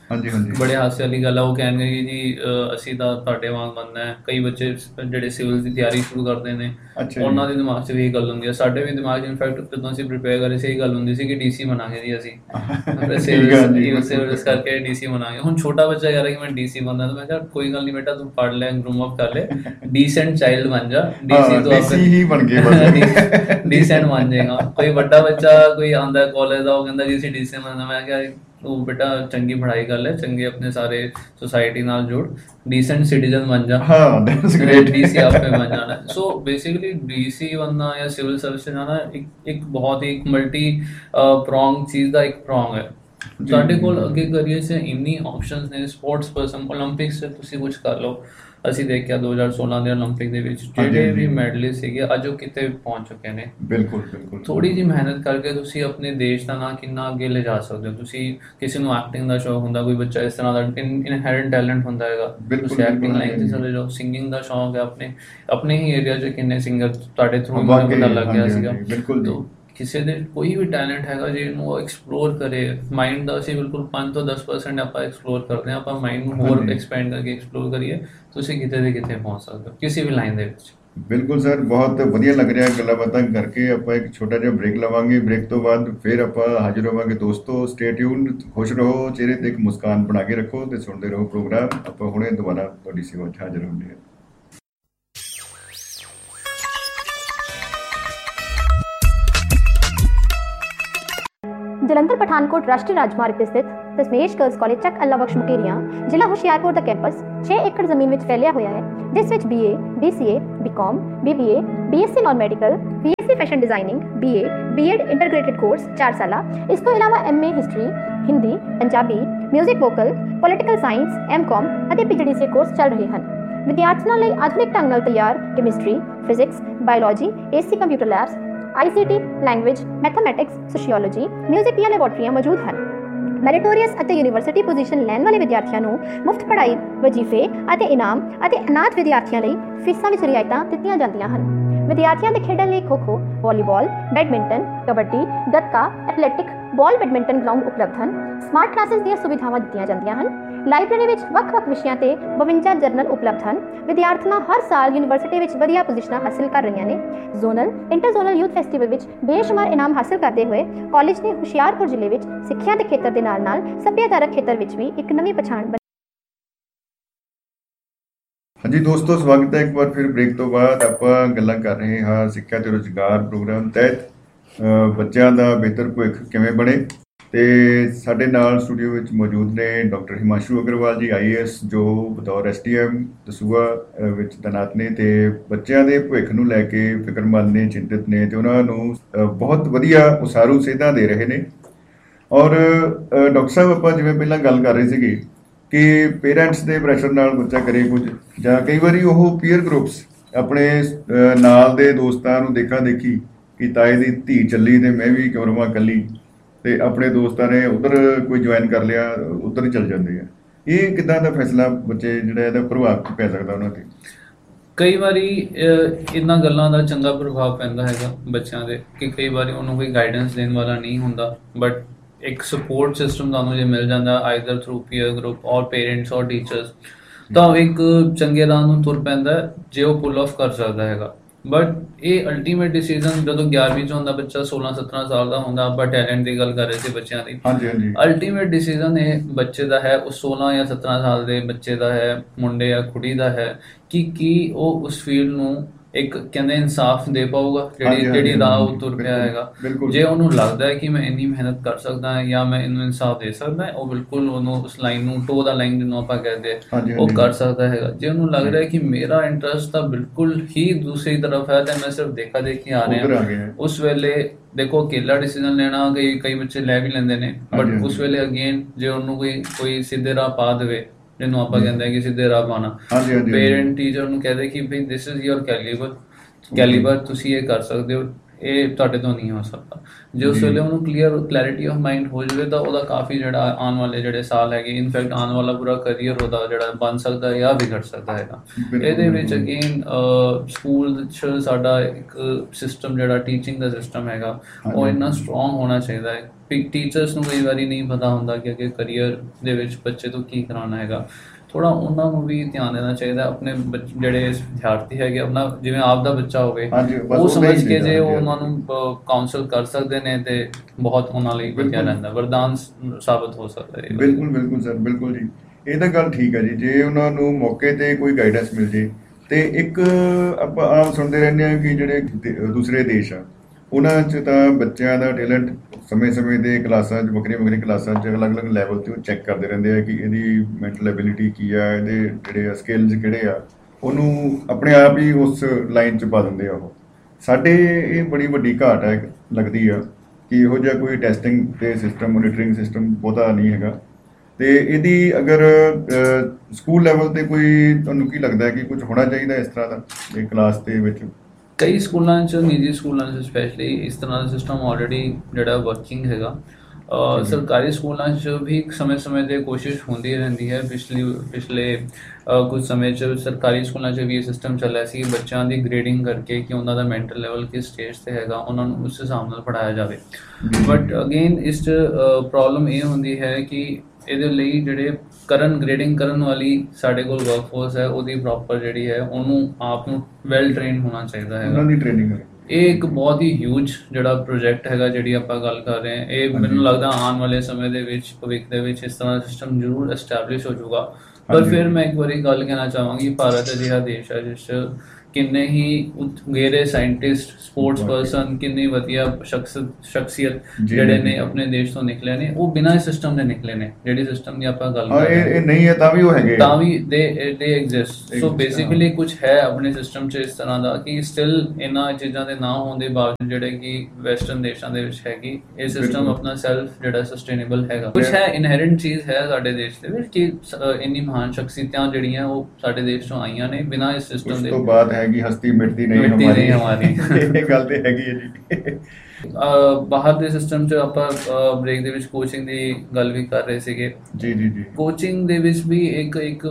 Speaker 2: ਹਾਂਜੀ ਹਾਂਜੀ
Speaker 3: ਬੜੇ ਹਾਸੇ ਵਾਲੀ ਗੱਲ ਆ। ਉਹ ਕਹਿਣਗੇ ਕਿ ਜੀ ਅਸੀਂ ਤਾਂ ਤੁਹਾਡੇ ਵਾਂਗ ਬਣਨਾ ਹੈ। ਕਈ ਬੱਚੇ ਜਿਹੜੇ ਸਿਵਲ ਦੀ ਤਿਆਰੀ ਸ਼ੁਰੂ ਕਰਦੇ ਨੇ,
Speaker 2: ਅੱਛਾ ਜੀ
Speaker 3: ਉਹਨਾਂ ਦੇ ਦਿਮਾਗ 'ਚ ਵੀ ਇਹੀ ਗੱਲ ਹੁੰਦੀ ਹੈ। ਸਾਡੇ ਵੀ ਦਿਮਾਗ 'ਚ ਇਨਫੈਕਟ ਜਦੋਂ ਅਸੀਂ ਪ੍ਰੀਪੇਅਰ ਕਰੇ ਸੀ, ਇਹੀ ਗੱਲ ਹੁੰਦੀ ਸੀ ਕਿ ਡੀਸੀ ਬਣਾਂਗੇ ਜੀ ਅਸੀਂ।
Speaker 2: ਠੀਕ ਆ ਜੀ, ਬਿਲਕੁਲ
Speaker 3: ਸਿਵਲ
Speaker 2: ਬਿਲਕੁਲ।
Speaker 3: ਕਰਕੇ ਡੀਸੀ ਬਣਾਂਗੇ। ਹੁਣ ਛੋਟਾ ਬੱਚਾ ਕਹਿ ਰਿਹਾ ਕਿ ਮੈਂ ਡੀਸੀ ਬਣਨਾ, ਤਾਂ ਮੈਂ ਕਿਹਾ ਕੋਈ ਗੱਲ ਨਹੀਂ ਬੇਟਾ, ਤੂੰ ਪੜ੍ਹ ਲੈ, ਗਰੂਮ ਅਪ ਕਰ ਲੈ, ਡੀਸੈਂਟ ਚਾਈਲਡ ਬਣ ਜਾ। ਡੀਸੀ
Speaker 2: ਹਾਂ
Speaker 3: ਤੋਂ
Speaker 2: ਡੀਸੀ
Speaker 3: ਆਪੇ
Speaker 2: ਹੀ ਬਣ ਗਏ ਬਸ।
Speaker 3: ਡੀਸੈਂਟ ਬਣ ਜਾਏਗਾ। ਕੋਈ ਵੱਡਾ ਬੱਚਾ ਕੋਈ ਆਂਦਾ ਕਾਲਜ ਦਾ, ਉਹ ਕਹਿੰਦਾ ਜੀ ਅਸੀਂ ਡੀਸੀ ਬਣਨਾ। ਮੈਂ ਕਿਹਾ ਤੂੰ ਬੇਟਾ ਚੰਗੀ ਪੜ੍ਹਾਈ ਕਰ ਲੈ, ਚੰਗੇ ਆਪਣੇ ਸਾਰੇ ਸੁਸਾਇਟੀ ਨਾਲ ਜੁੜ, ਡੀਸੈਂਟ ਸਿਟੀਜ਼ਨ ਬਣ ਜਾ,
Speaker 2: ਹਾਂ ਦੈਟਸ ਗ੍ਰੇਟ।
Speaker 3: ਡੀਸੀ ਆਪੇ ਬਣ ਜਾਣਾ। ਸੋ ਬੇਸਿਕਲੀ ਡੀਸੀ ਬਣਨਾ ਜਾਂ ਸਿਵਲ ਸਰਵਿਸ ਜਾਣਾ ਇੱਕ ਬਹੁਤ ਹੀ ਮਲਟੀ ਪ੍ਰੋਂਗ ਚੀਜ਼ ਦਾ ਇੱਕ ਪ੍ਰੋਂਗ ਹੈ।
Speaker 2: ਜੀ
Speaker 3: ਸਾਡੇ
Speaker 2: ਜੀ
Speaker 3: ਕੋਲ
Speaker 2: ਜੀ।
Speaker 3: ਅੱਗੇ ਕਰੀਏ 'ਚ ਇੰਨੀ ਆਪਸ਼ਨਸ ਨੇ। ਸਪੋਰਟਸ ਪਰਸਨ ਓਲੰਪਿਕਸ 'ਚ ਤੁਸੀਂ ਕੁਝ ਕਰ ਲਓ। ਅਸੀਂ ਦੇਖਿਆ 2016 ਦੇ ਓਲੰਪਿਕ ਦੇ ਵਿੱਚ
Speaker 2: ਹਾਂਜੀ
Speaker 3: ਜਿਹੜੇ ਵੀ
Speaker 2: ਹਾਂਜੀ
Speaker 3: ਮੈਡਲਿਸਟ ਸੀਗੇ, ਅੱਜ ਉਹ ਕਿਤੇ ਪਹੁੰਚ ਚੁੱਕੇ ਨੇ।
Speaker 2: ਬਿਲਕੁਲ ਬਿਲਕੁਲ।
Speaker 3: ਥੋੜੀ ਜਿਹੀ ਮਿਹਨਤ ਕਰਕੇ ਤੁਸੀਂ ਆਪਣੇ ਦੇਸ਼ ਦਾ ਨਾਂ ਕਿੰਨਾ ਅੱਗੇ ਲਿਜਾ ਸਕਦੇ ਹੋ। ਤੁਸੀਂ ਕਿਸੇ ਨੂੰ ਐਕਟਿੰਗ ਦਾ ਸ਼ੌਕ ਹੁੰਦਾ, ਕੋਈ ਬੱਚਾ ਇਸ ਤਰ੍ਹਾਂ ਦਾ ਇਨਹੈਰੈਂਟ ਟੈਲੈਂਟ ਹੁੰਦਾ ਹੈਗਾ,
Speaker 2: ਬਿਲਕੁਲ
Speaker 3: ਤੁਸੀਂ
Speaker 2: ਬਿਲਕੁਲ।
Speaker 3: ਐਕਟਿੰਗ
Speaker 2: ਹਾਂਜੀ
Speaker 3: ਲਾਈਨ 'ਤੇ
Speaker 2: ਹਾਂਜੀ
Speaker 3: ਚਲੇ ਜਾਓ। ਸਿੰਗਿੰਗ ਦਾ ਸ਼ੌਕ ਹੈ, ਆਪਣੇ ਹੀ ਏਰੀਆ 'ਚ ਕਿੰਨੇ ਸਿੰਗਰ ਤੁਹਾਡੇ ਥਰੂ ਹੀ ਮੈਨੂੰ ਪਤਾ
Speaker 2: ਵਾਕਈ
Speaker 3: ਲੱਗ ਗਿਆ
Speaker 2: ਹਾਂਜੀ
Speaker 3: ਸੀਗਾ।
Speaker 2: ਹਾਂਜੀ ਬਿਲਕੁਲ ਜੀ।
Speaker 3: ਤੋ ਕਿਸੇ ਦੇ ਕੋਈ ਵੀ ਟੈਲੈਂਟ ਹੈਗਾ ਜੇ ਇਹਨੂੰ ਉਹ ਐਕਸਪਲੋਰ ਕਰੇ, ਮਾਈਂਡ ਦਾ ਅਸੀਂ ਬਿਲਕੁਲ 5 ਤੋਂ 10% ਆਪਾਂ ਐਕਸਪਲੋਰ ਕਰਦੇ ਹਾਂ। ਆਪਾਂ ਮਾਈਂਡ ਨੂੰ ਹੋਰ
Speaker 2: ਹਾਂਜੀ
Speaker 3: ਐਕਸਪੈਂਡ ਕਰਕੇ ਐਕਸਪਲੋਰ ਕਰੀਏ, ਤੁਸੀਂ ਕਿਤੇ ਦੇ ਕਿਤੇ ਪਹੁੰਚ ਸਕਦੇ ਹੋ ਕਿਸੇ ਵੀ ਲਾਈਨ ਦੇ ਵਿੱਚ।
Speaker 2: ਬਿਲਕੁਲ ਸਰ, ਬਹੁਤ ਵਧੀਆ ਲੱਗ ਰਿਹਾ ਗੱਲਾਂ ਬਾਤਾਂ ਕਰਕੇ। ਆਪਾਂ ਇੱਕ ਛੋਟਾ ਜਿਹਾ ਬ੍ਰੇਕ ਲਵਾਂਗੇ, ਬ੍ਰੇਕ ਤੋਂ ਬਾਅਦ ਫਿਰ ਆਪਾਂ ਹਾਜ਼ਰ ਹੋਵਾਂਗੇ। ਦੋਸਤੋ ਸਟੇ ਟਿਊਨਡ, ਖੁਸ਼ ਰਹੋ, ਚਿਹਰੇ ਤੇ ਇੱਕ ਮੁਸਕਾਨ ਬਣਾ ਕੇ ਰੱਖੋ ਤੇ ਸੁਣਦੇ ਰਹੋ ਪ੍ਰੋਗਰਾਮ। ਆਪਾਂ ਹੁਣੇ ਦੁਬਾਰਾ ਤੁਹਾਡੀ ਸੇਵਾ 'ਚ ਹਾਜ਼ਰ ਹੁੰਦੇ ਹਾਂ।
Speaker 1: ਜਲੰਧਰ ਪਠਾਨਕੋਟ ਰਾਸ਼ਟਰੀ ਰਾਜਮਾਰਗ ਤੇ ਸਥਿਤ ਦਸਮੇਸ਼ ਗਰਲਸ ਕਾਲਜ ਚੱਕ ਅੱਲਾ ਬਖਸ਼ ਮੁਕੇਰੀਆਂ, ਜ਼ਿਲ੍ਹਾ ਹੁਸ਼ਿਆਰਪੁਰ ਦਾ ਕੈਂਪਸ 6 ਏਕੜ ਜ਼ਮੀਨ ਵਿੱਚ ਫੈਲਿਆ ਹੋਇਆ ਹੈ, ਜਿਸ ਵਿੱਚ BA, BCA, BCom, BBA, BSc non medical, BSc fashion designing, BA, B.Ed ਇੰਟਰਗ੍ਰੇਟਿਡ course 4 ਸਾਲਾ, ਇਸ ਤੋਂ ਇਲਾਵਾ MA history, Hindi, Punjabi, music vocal, political science, MCom ਅਤੇ PGDCA ਕੋਰਸ ਚੱਲ ਰਹੇ ਹਨ। ਵਿਦਿਆਰਥੀਆਂ ਲਈ ਆਧੁਨਿਕ ਢੰਗ ਨਾਲ ਤਿਆਰ chemistry, physics, biology, AC computer labs, ICT, language, mathematics, sociology, music ਦੀਆਂ ਲੈਬੋਰਟਰੀਆਂ ਮੌਜੂਦ ਹਨ। ਮੈਰੀਟੋਰੀਅਸ ਅਤੇ ਯੂਨੀਵਰਸਿਟੀ ਪੋਜੀਸ਼ਨ ਲੈਣ ਵਾਲੇ ਵਿਦਿਆਰਥੀਆਂ ਨੂੰ ਮੁਫਤ ਪੜ੍ਹਾਈ, ਵਜ਼ੀਫੇ ਅਤੇ ਇਨਾਮ ਅਤੇ ਅਨਾਥ ਵਿਦਿਆਰਥੀਆਂ ਲਈ ਫੀਸਾਂ ਵਿੱਚ ਰਿਆਇਤਾਂ ਦਿੱਤੀਆਂ ਜਾਂਦੀਆਂ ਹਨ। ਵਿਦਿਆਰਥੀਆਂ ਦੇ ਖੇਡਾਂ ਲਈ ਖੋ-ਖੋ, volleyball, badminton, kabaddi, gatka, athletic, ਬਾਲ ਬੈਡਮਿੰਟਨ ਗਰਾਊਂਡ ਉਪਲਬਧ ਹਨ। ਸਮਾਰਟ ਕਲਾਸਿਸ ਦੀਆਂ ਸੁਵਿਧਾਵਾਂ ਦਿੱਤੀਆਂ ਜਾਂਦੀਆਂ ਹਨ। ਲਾਇਬ੍ਰੇਰੀ ਵਿੱਚ ਵੱਖ-ਵੱਖ ਵਿਸ਼ਿਆਂ ਤੇ 52 ਜਰਨਲ ਉਪਲਬਧ ਹਨ। ਵਿਦਿਆਰਥਣਾਂ ਹਰ ਸਾਲ ਯੂਨੀਵਰਸਿਟੀ ਵਿੱਚ ਵਧੀਆ ਪੋਜੀਸ਼ਨਾਂ ਹਾਸਿਲ ਕਰ ਰਹੀਆਂ ਨੇ। ਜ਼ੋਨਲ, ਇੰਟਰ-ਜ਼ੋਨਲ ਯੂਥ ਫੈਸਟੀਵਲ ਵਿੱਚ ਬੇਸ਼ੁਮਾਰ ਇਨਾਮ ਹਾਸਿਲ ਕਰਦੇ ਹੋਏ ਕਾਲਜ ਨੇ ਹੁਸ਼ਿਆਰਪੁਰ ਜ਼ਿਲ੍ਹੇ ਵਿੱਚ ਸਿੱਖਿਆ ਦੇ ਖੇਤਰ ਦੇ ਨਾਲ-ਨਾਲ ਸੱਭਿਆਚਾਰਕ ਖੇਤਰ ਵਿੱਚ ਵੀ ਇੱਕ ਨਵੀਂ ਪਛਾਣ
Speaker 2: ਹਾਂਜੀ ਦੋਸਤੋ, ਸਵਾਗਤ ਹੈ ਇੱਕ ਵਾਰ ਫਿਰ ਬ੍ਰੇਕ ਤੋਂ ਬਾਅਦ। ਆਪਾਂ ਗੱਲਾਂ ਕਰ ਰਹੇ ਹਾਂ ਸਿੱਖਿਆ ਤੇ ਰੁਜ਼ਗਾਰ ਪ੍ਰੋਗਰਾਮ ਤਹਿਤ ਬੱਚਿਆਂ ਦਾ ਬਿਹਤਰ ਭਵਿੱਖ ਕਿਵੇਂ ਬਣੇ। ਤੇ ਸਾਡੇ ਨਾਲ ਸਟੂਡੀਓ ਵਿੱਚ ਮੌਜੂਦ ਨੇ ਡਾਕਟਰ ਹਿਮਾਂਸ਼ੂ ਅਗਰਵਾਲ ਜੀ, IAS, ਜੋ ਬਤੌਰ STM ਦਸੂਹਾ ਵਿੱਚ ਤੈਨਾਤ ਨੇ ਤੇ ਬੱਚਿਆਂ ਦੇ ਭਵਿੱਖ ਨੂੰ ਲੈ ਕੇ ਫਿਕਰਮੰਦ ਨੇ, ਚਿੰਤਿਤ ਨੇ ਤੇ ਉਹਨਾਂ ਨੂੰ ਬਹੁਤ ਵਧੀਆ ਉਸਾਰੂ ਸੇਧਾਂ ਦੇ ਰਹੇ ਨੇ। ਔਰ ਡਾਕਟਰ ਸਾਹਿਬ, ਆਪਾਂ ਜਿਵੇਂ ਪਹਿਲਾਂ ਗੱਲ ਕਰ ਰਹੇ ਸੀਗੇ ਕਿ ਪੇਰੈਂਟਸ ਦੇ ਪ੍ਰੈਸ਼ਰ ਨਾਲ ਬੱਚਾ ਕਰੇ ਕੁਝ, ਜਾਂ ਕਈ ਵਾਰੀ ਉਹ ਪੀਅਰ ਗਰੁੱਪਸ ਆਪਣੇ ਨਾਲ ਦੇ ਦੋਸਤਾਂ ਨੂੰ ਦੇਖਾ ਦੇਖੀ ਕਿ ਤਾਏ ਦੀ ਧੀ ਚੱਲੀ ਤੇ ਮੈਂ ਵੀ ਕਿਉਂ ਰਵਾਂ ਇਕੱਲੀ, ਤੇ ਆਪਣੇ ਦੋਸਤਾਂ ਨੇ ਉਧਰ ਕੋਈ ਜੁਆਇਨ ਕਰ ਲਿਆ, ਉਧਰ ਹੀ ਚੱਲ ਜਾਂਦੇ ਆ। ਇਹ ਕਿੱਦਾਂ ਦਾ ਫੈਸਲਾ ਬੱਚੇ ਜਿਹੜਾ ਇਹਦਾ ਪ੍ਰਭਾਵ ਪੈ ਸਕਦਾ ਉਹਨਾਂ ਤੇ?
Speaker 3: ਕਈ ਵਾਰੀ ਇਹਨਾਂ ਗੱਲਾਂ ਦਾ ਚੰਗਾ ਪ੍ਰਭਾਵ ਪੈਂਦਾ ਹੈਗਾ ਬੱਚਿਆਂ ਦੇ ਕਿ ਕਈ ਵਾਰੀ ਉਹਨੂੰ ਕੋਈ ਗਾਈਡੈਂਸ ਦੇਣ ਵਾਲਾ ਨਹੀਂ ਹੁੰਦਾ, ਬਟ ਇੱਕ ਸਪੋਰਟ ਸਿਸਟਮ ਤੁਹਾਨੂੰ ਜੇ ਮਿਲ ਜਾਂਦਾ ਆਈਦਰ ਥਰੂ ਪੀਅਰ ਗਰੁੱਪ ਔਰ ਪੇਰੈਂਟਸ ਔਰ ਟੀਚਰਸ, ਤਾਂ ਉਹ ਇੱਕ ਚੰਗੇ ਰਾਹ ਨੂੰ ਤੁਰ ਪੈਂਦਾ ਜੇ ਉਹ ਪੁੱਲ ਆਫ ਕਰ ਸਕਦਾ ਹੈਗਾ। ਬਟ ਇਹ ਅਲਟੀਮੇਟ ਡਿਸੀਜਨ ਜਦੋਂ 11ਵੀਂ 'ਚ ਹੁੰਦਾ ਬੱਚਾ, 16-17 ਸਾਲ ਦਾ ਹੁੰਦਾ, ਆਪਾਂ ਟੈਲੈਂਟ ਦੀ ਗੱਲ ਕਰ ਰਹੇ ਸੀ ਬੱਚਿਆਂ ਦੀ,
Speaker 2: ਹਾਂਜੀ ਹਾਂਜੀ
Speaker 3: ਅਲਟੀਮੇਟ ਡਿਸੀਜਨ ਇਹ ਬੱਚੇ ਦਾ ਹੈ, ਉਸ 16 ਜਾਂ 17 ਸਾਲ ਦੇ ਬੱਚੇ ਦਾ ਹੈ, ਮੁੰਡੇ ਜਾਂ ਕੁੜੀ ਦਾ ਹੈ ਕਿ ਕੀ ਉਹ ਉਸ ਫੀਲਡ ਨੂੰ ਇੱਕ ਕਹਿੰਦੇ ਇਨਸਾਫ ਦੇ ਪਾਊਗਾ ਜਿਹੜੀ ਰਾਹ ਉਹ ਤੁਰ ਪਿਆ ਹੈਗਾ। ਜੇ ਉਹਨੂੰ ਲੱਗਦਾ ਹੈ ਕਿ ਮੈਂ ਇੰਨੀ ਮਿਹਨਤ ਕਰ ਸਕਦਾ ਹਾਂ ਜਾਂ ਮੈਂ ਇਹਨੂੰ ਇਨਸਾਫ ਦੇ ਸਕਦਾ, ਉਹ ਬਿਲਕੁਲ ਉਹਨੂੰ ਉਸ ਲਾਈਨ ਨੂੰ, ਟੋ ਦਾ ਲਾਈਨ ਜਿਹਨੂੰ ਆਪਾਂ ਕਹਿੰਦੇ, ਉਹ ਕਰ ਸਕਦਾ ਹੈਗਾ। ਜੇ ਉਹਨੂੰ ਲੱਗ ਰਿਹਾ ਕਿ ਮੇਰਾ ਇੰਟਰਸਟ ਤਾਂ ਬਿਲਕੁਲ ਹੀ ਦੂਸਰੀ ਤਰਫ ਹੈ ਤੇ ਮੈਂ ਸਿਰਫ ਦੇਖਾ ਦੇਖੀ ਆ ਰਿਹਾ, ਉਸ ਵੇਲੇ ਦੇਖੋ ਅਕੇਲਾ ਡਿਸੀਜਨ ਲੈਣਾ ਕਈ ਬੱਚੇ ਲੈ ਵੀ ਲੈਂਦੇ ਨੇ, ਬਟ ਉਸ ਵੇਲੇ ਅਗੇਨ ਜੇ ਉਹਨੂੰ ਕੋਈ ਸਿੱਧੇ ਰਾਹ ਪਾ ਦੇਵੇ, ਜਿਹਨੂੰ ਆਪਾਂ ਕਹਿੰਦੇ ਹਾਂ ਕਿ ਸਿੱਧੇ ਰਾਹ ਪਾਣਾ, ਪੇਰੈਂਟ ਟੀਚਰ ਨੂੰ ਕਹਦੇ ਕਿ ਭਈ ਦਿਸ ਇਜ਼ ਯੋਰ ਕੈਲੀਬਰ, ਤੁਸੀਂ ਇਹ ਕਰ ਸਕਦੇ ਹੋ, ਇਹ ਤੁਹਾਡੇ ਤੋਂ ਨਹੀਂ ਹੋ ਸਕਦਾ। ਜੇ ਉਸ ਵੇਲੇ ਉਹਨੂੰ ਕਲੈਰਿਟੀ ਆਫ ਮਾਈਂਡ ਹੋ ਜਾਵੇ ਤਾਂ ਉਹਦਾ ਕਾਫੀ ਜਿਹੜਾ ਆਉਣ ਵਾਲੇ ਜਿਹੜੇ ਸਾਲ ਹੈਗੇ, ਇਨਫੈਕਟ ਆਉਣ ਵਾਲਾ ਪੂਰਾ ਕਰੀਅਰ ਉਹਦਾ ਜਿਹੜਾ ਬਣ ਸਕਦਾ ਜਾਂ ਵਿਗੜ ਸਕਦਾ ਹੈਗਾ। ਇਹਦੇ ਵਿੱਚ ਅਗੇਨ ਸਕੂਲ 'ਚ ਸਾਡਾ ਇੱਕ ਸਿਸਟਮ ਜਿਹੜਾ ਟੀਚਿੰਗ ਦਾ ਸਿਸਟਮ ਹੈਗਾ ਉਹ ਇੰਨਾ ਸਟਰੋਂਗ ਹੋਣਾ ਚਾਹੀਦਾ ਹੈ। ਟੀਚਰਸ ਨੂੰ ਕਈ ਵਾਰੀ ਨਹੀਂ ਪਤਾ ਹੁੰਦਾ ਕਿ ਅੱਗੇ ਕਰੀਅਰ ਦੇ ਵਿੱਚ ਬੱਚੇ ਤੋਂ ਕੀ ਕਰਾਉਣਾ ਹੈਗਾ। ਥੋੜਾ ਉਹਨਾਂ ਨੂੰ ਵੀ ਧਿਆਨ ਦੇਣਾ ਚਾਹੀਦਾ। ਆਪਣੇ ਜਿਹੜੇ ਵਿਦਿਆਰਥੀ ਹੈਗੇ ਆਪਣਾ ਜਿਵੇਂ ਆਪ ਦਾ ਬੱਚਾ ਹੋਵੇ ਉਹ ਸਮਝ ਕੇ ਜੇ ਉਹ ਉਹਨਾਂ ਨੂੰ ਕਾਉਂਸਲ ਕਰ ਸਕਦੇ ਨੇ ਤੇ ਬਹੁਤ ਉਹਨਾਂ ਲਈ ਵਧੀਆ ਰਹਿੰਦਾ, ਵਰਦਾਨ ਸਾਬਤ ਹੋ ਸਕਦਾ ਹੈ।
Speaker 2: ਬਿਲਕੁਲ ਸਰ, ਬਿਲਕੁਲ ਜੀ, ਇਹ ਤਾਂ ਗੱਲ ਠੀਕ ਹੈ ਜੀ। ਜੇ ਉਹਨਾਂ ਨੂੰ ਮੌਕੇ ਤੇ ਕੋਈ ਗਾਈਡੈਂਸ ਮਿਲ ਜੇ ਤੇ ਇੱਕ ਆਪਾਂ ਆਮ ਸੁਣਦੇ ਰਹਿੰਦੇ ਹਾਂ ਕਿ ਜਿਹੜੇ ਦੂਸਰੇ ਦੇਸ਼ ਆ ਉਹਨਾਂ 'ਚ ਤਾਂ ਬੱਚਿਆਂ ਦਾ ਟੈਲੈਂਟ ਸਮੇਂ-ਸਮੇਂ 'ਤੇ ਕਲਾਸਾਂ 'ਚ ਵੱਖਰੀਆਂ ਲੈਵਲ 'ਤੇ ਉਹ ਚੈੱਕ ਕਰਦੇ ਰਹਿੰਦੇ ਆ ਕਿ ਇਹਦੀ ਮੈਂਟਲ ਐਬਿਲਿਟੀ ਕੀ ਆ, ਇਹਦੇ ਜਿਹੜੇ ਸਕਿੱਲਸ ਕਿਹੜੇ ਆ, ਉਹਨੂੰ ਆਪਣੇ ਆਪ ਹੀ ਉਸ ਲਾਈਨ 'ਚ ਪਾ ਦਿੰਦੇ ਆ। ਉਹ ਸਾਡੇ ਇਹ ਬੜੀ ਵੱਡੀ ਘਾਟ ਹੈ ਲੱਗਦੀ ਆ ਕਿ ਇਹੋ ਜਿਹਾ ਕੋਈ ਟੈਸਟਿੰਗ ਤੇ ਸਿਸਟਮ, ਮੋਨੀਟਰਿੰਗ ਸਿਸਟਮ ਬਹੁਤਾ ਨਹੀਂ ਹੈਗਾ। ਤੇ ਇਹਦੀ ਅਗਰ ਸਕੂਲ ਲੈਵਲ 'ਤੇ ਕੋਈ ਤੁਹਾਨੂੰ ਕੀ ਲੱਗਦਾ ਕਿ ਕੁਝ ਹੋਣਾ ਚਾਹੀਦਾ ਇਸ ਤਰ੍ਹਾਂ ਦਾ ਇਹ ਕਲਾਸ ਦੇ ਵਿੱਚ?
Speaker 3: ਕਈ ਸਕੂਲਾਂ 'ਚ, ਨਿੱਜੀ ਸਕੂਲਾਂ 'ਚ ਸਪੈਸ਼ਲੀ ਇਸ ਤਰ੍ਹਾਂ ਦਾ ਸਿਸਟਮ ਆਲਰੇਡੀ ਜਿਹੜਾ ਵਰਕਿੰਗ ਹੈਗਾ। ਸਰਕਾਰੀ ਸਕੂਲਾਂ 'ਚ ਵੀ ਸਮੇਂ-ਸਮੇਂ 'ਤੇ ਕੋਸ਼ਿਸ਼ ਹੁੰਦੀ ਰਹਿੰਦੀ ਹੈ। ਪਿਛਲੇ ਕੁਝ ਸਮੇਂ 'ਚ ਸਰਕਾਰੀ ਸਕੂਲਾਂ 'ਚ ਵੀ ਇਹ ਸਿਸਟਮ ਚੱਲਿਆ ਸੀ ਬੱਚਿਆਂ ਦੀ ਗ੍ਰੇਡਿੰਗ ਕਰਕੇ ਕਿ ਉਹਨਾਂ ਦਾ ਮੈਂਟਲ ਲੈਵਲ ਕਿਸ ਸਟੇਜ 'ਤੇ ਹੈਗਾ, ਉਹਨਾਂ ਨੂੰ ਉਸ ਹਿਸਾਬ ਨਾਲ ਪੜ੍ਹਾਇਆ ਜਾਵੇ। ਬਟ ਅਗੇਨ ਇਸ 'ਚ ਪ੍ਰੋਬਲਮ ਇਹ ਹੁੰਦੀ ਹੈ ਕਿ ਇਹਦੇ ਲਈ ਜਿਹੜੇ ਗ੍ਰੇਡਿੰਗ ਕਰਨ ਵਾਲੀ ਸਾਡੇ ਕੋਲ ਵਰਕਫੋਰਸ ਹੈ ਉਹਦੀ ਪ੍ਰੋਪਰ ਜਿਹੜੀ ਹੈ ਉਹਨੂੰ ਆਪ ਨੂੰ ਵੈਲ ਟ੍ਰੇਨ ਹੋਣਾ ਚਾਹੀਦਾ ਹੈਗਾ।
Speaker 2: ਉਹਨਾਂ ਦੀ ਟ੍ਰੇਨਿੰਗ
Speaker 3: ਇਹ ਇੱਕ ਬਹੁਤ ਹੀ ਹਿਊਜ ਜਿਹੜਾ ਪ੍ਰੋਜੈਕਟ ਹੈਗਾ ਜਿਹੜੀ ਆਪਾਂ ਗੱਲ ਕਰ ਰਹੇ ਹਾਂ, ਇਹ ਮੈਨੂੰ ਲੱਗਦਾ ਆਉਣ ਵਾਲੇ ਸਮੇਂ ਦੇ ਵਿੱਚ, ਭਵਿੱਖ ਦੇ ਵਿੱਚ ਇਸ ਤਰ੍ਹਾਂ ਦਾ ਸਿਸਟਮ ਜ਼ਰੂਰ ਐਸਟੈਬਲਿਸ਼ ਹੋ ਜਾਊਗਾ। ਪਰ ਫਿਰ ਮੈਂ ਇੱਕ ਵਾਰੀ ਗੱਲ ਕਹਿਣਾ ਚਾਹਾਂਗੀ, ਭਾਰਤ ਅਜਿਹਾ ਦੇਸ਼ ਹੈ ਜਿਸ 'ਚ ਕਿੰਨੇ ਹੀ ਉਗੇਰੇ ਸਾਇੰਟਿਸਟ, ਸਪੋਰਟਸ ਪਰਸਨ, ਕਿੰਨੀ ਵਧੀਆ ਸ਼ਖਸੀਅਤ ਜਿਹੜੇ ਨੇ ਆਪਣੇ ਦੇਸ਼ ਤੋਂ ਨਿਕਲੇ ਨੇ, ਉਹ ਬਿਨਾਂ ਸਿਸਟਮ ਦੇ ਨਿਕਲੇ ਨੇ। ਜਿਹੜੀ ਸਿਸਟਮ ਦੀ ਆਪਾਂ ਗੱਲ ਕਰ ਰਹੇ ਹਾਂ,
Speaker 2: ਇਹ ਨਹੀਂ ਹੈ ਤਾਂ ਵੀ ਉਹ ਹੈਗੇ,
Speaker 3: ਤਾਂ ਵੀ ਦੇ ਐਗਜ਼ਿਸਟ। ਸੋ ਬੇਸਿਕਲੀ ਕੁਝ ਹੈ ਆਪਣੇ ਸਿਸਟਮ 'ਚ ਇਸ ਤਰ੍ਹਾਂ ਦਾ ਕਿ ਸਟਿਲ ਇਹਨਾਂ ਚੀਜ਼ਾਂ ਦੇ ਨਾ ਹੋਣ ਦੇ ਬਾਵਜੂਦ ਜਿਹੜੇ ਕਿ ਵੈਸਟਰਨ ਦੇਸ਼ਾਂ ਦੇ ਵਿੱਚ ਹੈਗੀ, ਇਹ ਸਿਸਟਮ ਆਪਣਾ ਸੈਲਫ ਜਿਹੜਾ ਸਸਟੇਨੇਬਲ ਹੈਗਾ। ਕੁਝ ਹੈ, ਇਨਹੈਰੈਂਟ ਚੀਜ਼ ਹੈ ਸਾਡੇ ਦੇਸ਼ ਦੇ ਵਿੱਚ ਕਿ ਇੰਨੀ ਮਹਾਨ ਸ਼ਖਸੀਅਤਾਂ ਜਿਹੜੀਆਂ ਉਹ ਸਾਡੇ ਦੇਸ਼ ਤੋਂ ਆਈਆਂ ਨੇ ਬਿਨਾਂ ਇਸ ਸਿਸਟਮ ਦੇ।
Speaker 2: ਹੈਗੀ ਹਸਤੀ ਮਿਟਦੀ ਨਹੀਂ ਹਮਾਰੀ ਇਹ ਗੱਲ ਤੇ ਹੈਗੀ ਹੈ ਜੀ।
Speaker 3: ਬਾਹਰ ਦੇ ਸਿਸਟਮ 'ਚ ਆਪਾਂ ਬ੍ਰੇਕ ਦੇ ਵਿੱਚ ਕੋਚਿੰਗ ਦੀ ਗੱਲ ਵੀ ਕਰ ਰਹੇ ਸੀਗੇ।
Speaker 2: ਜੀ।
Speaker 3: ਕੋਚਿੰਗ ਦੇ ਵਿੱਚ ਵੀ ਇੱਕ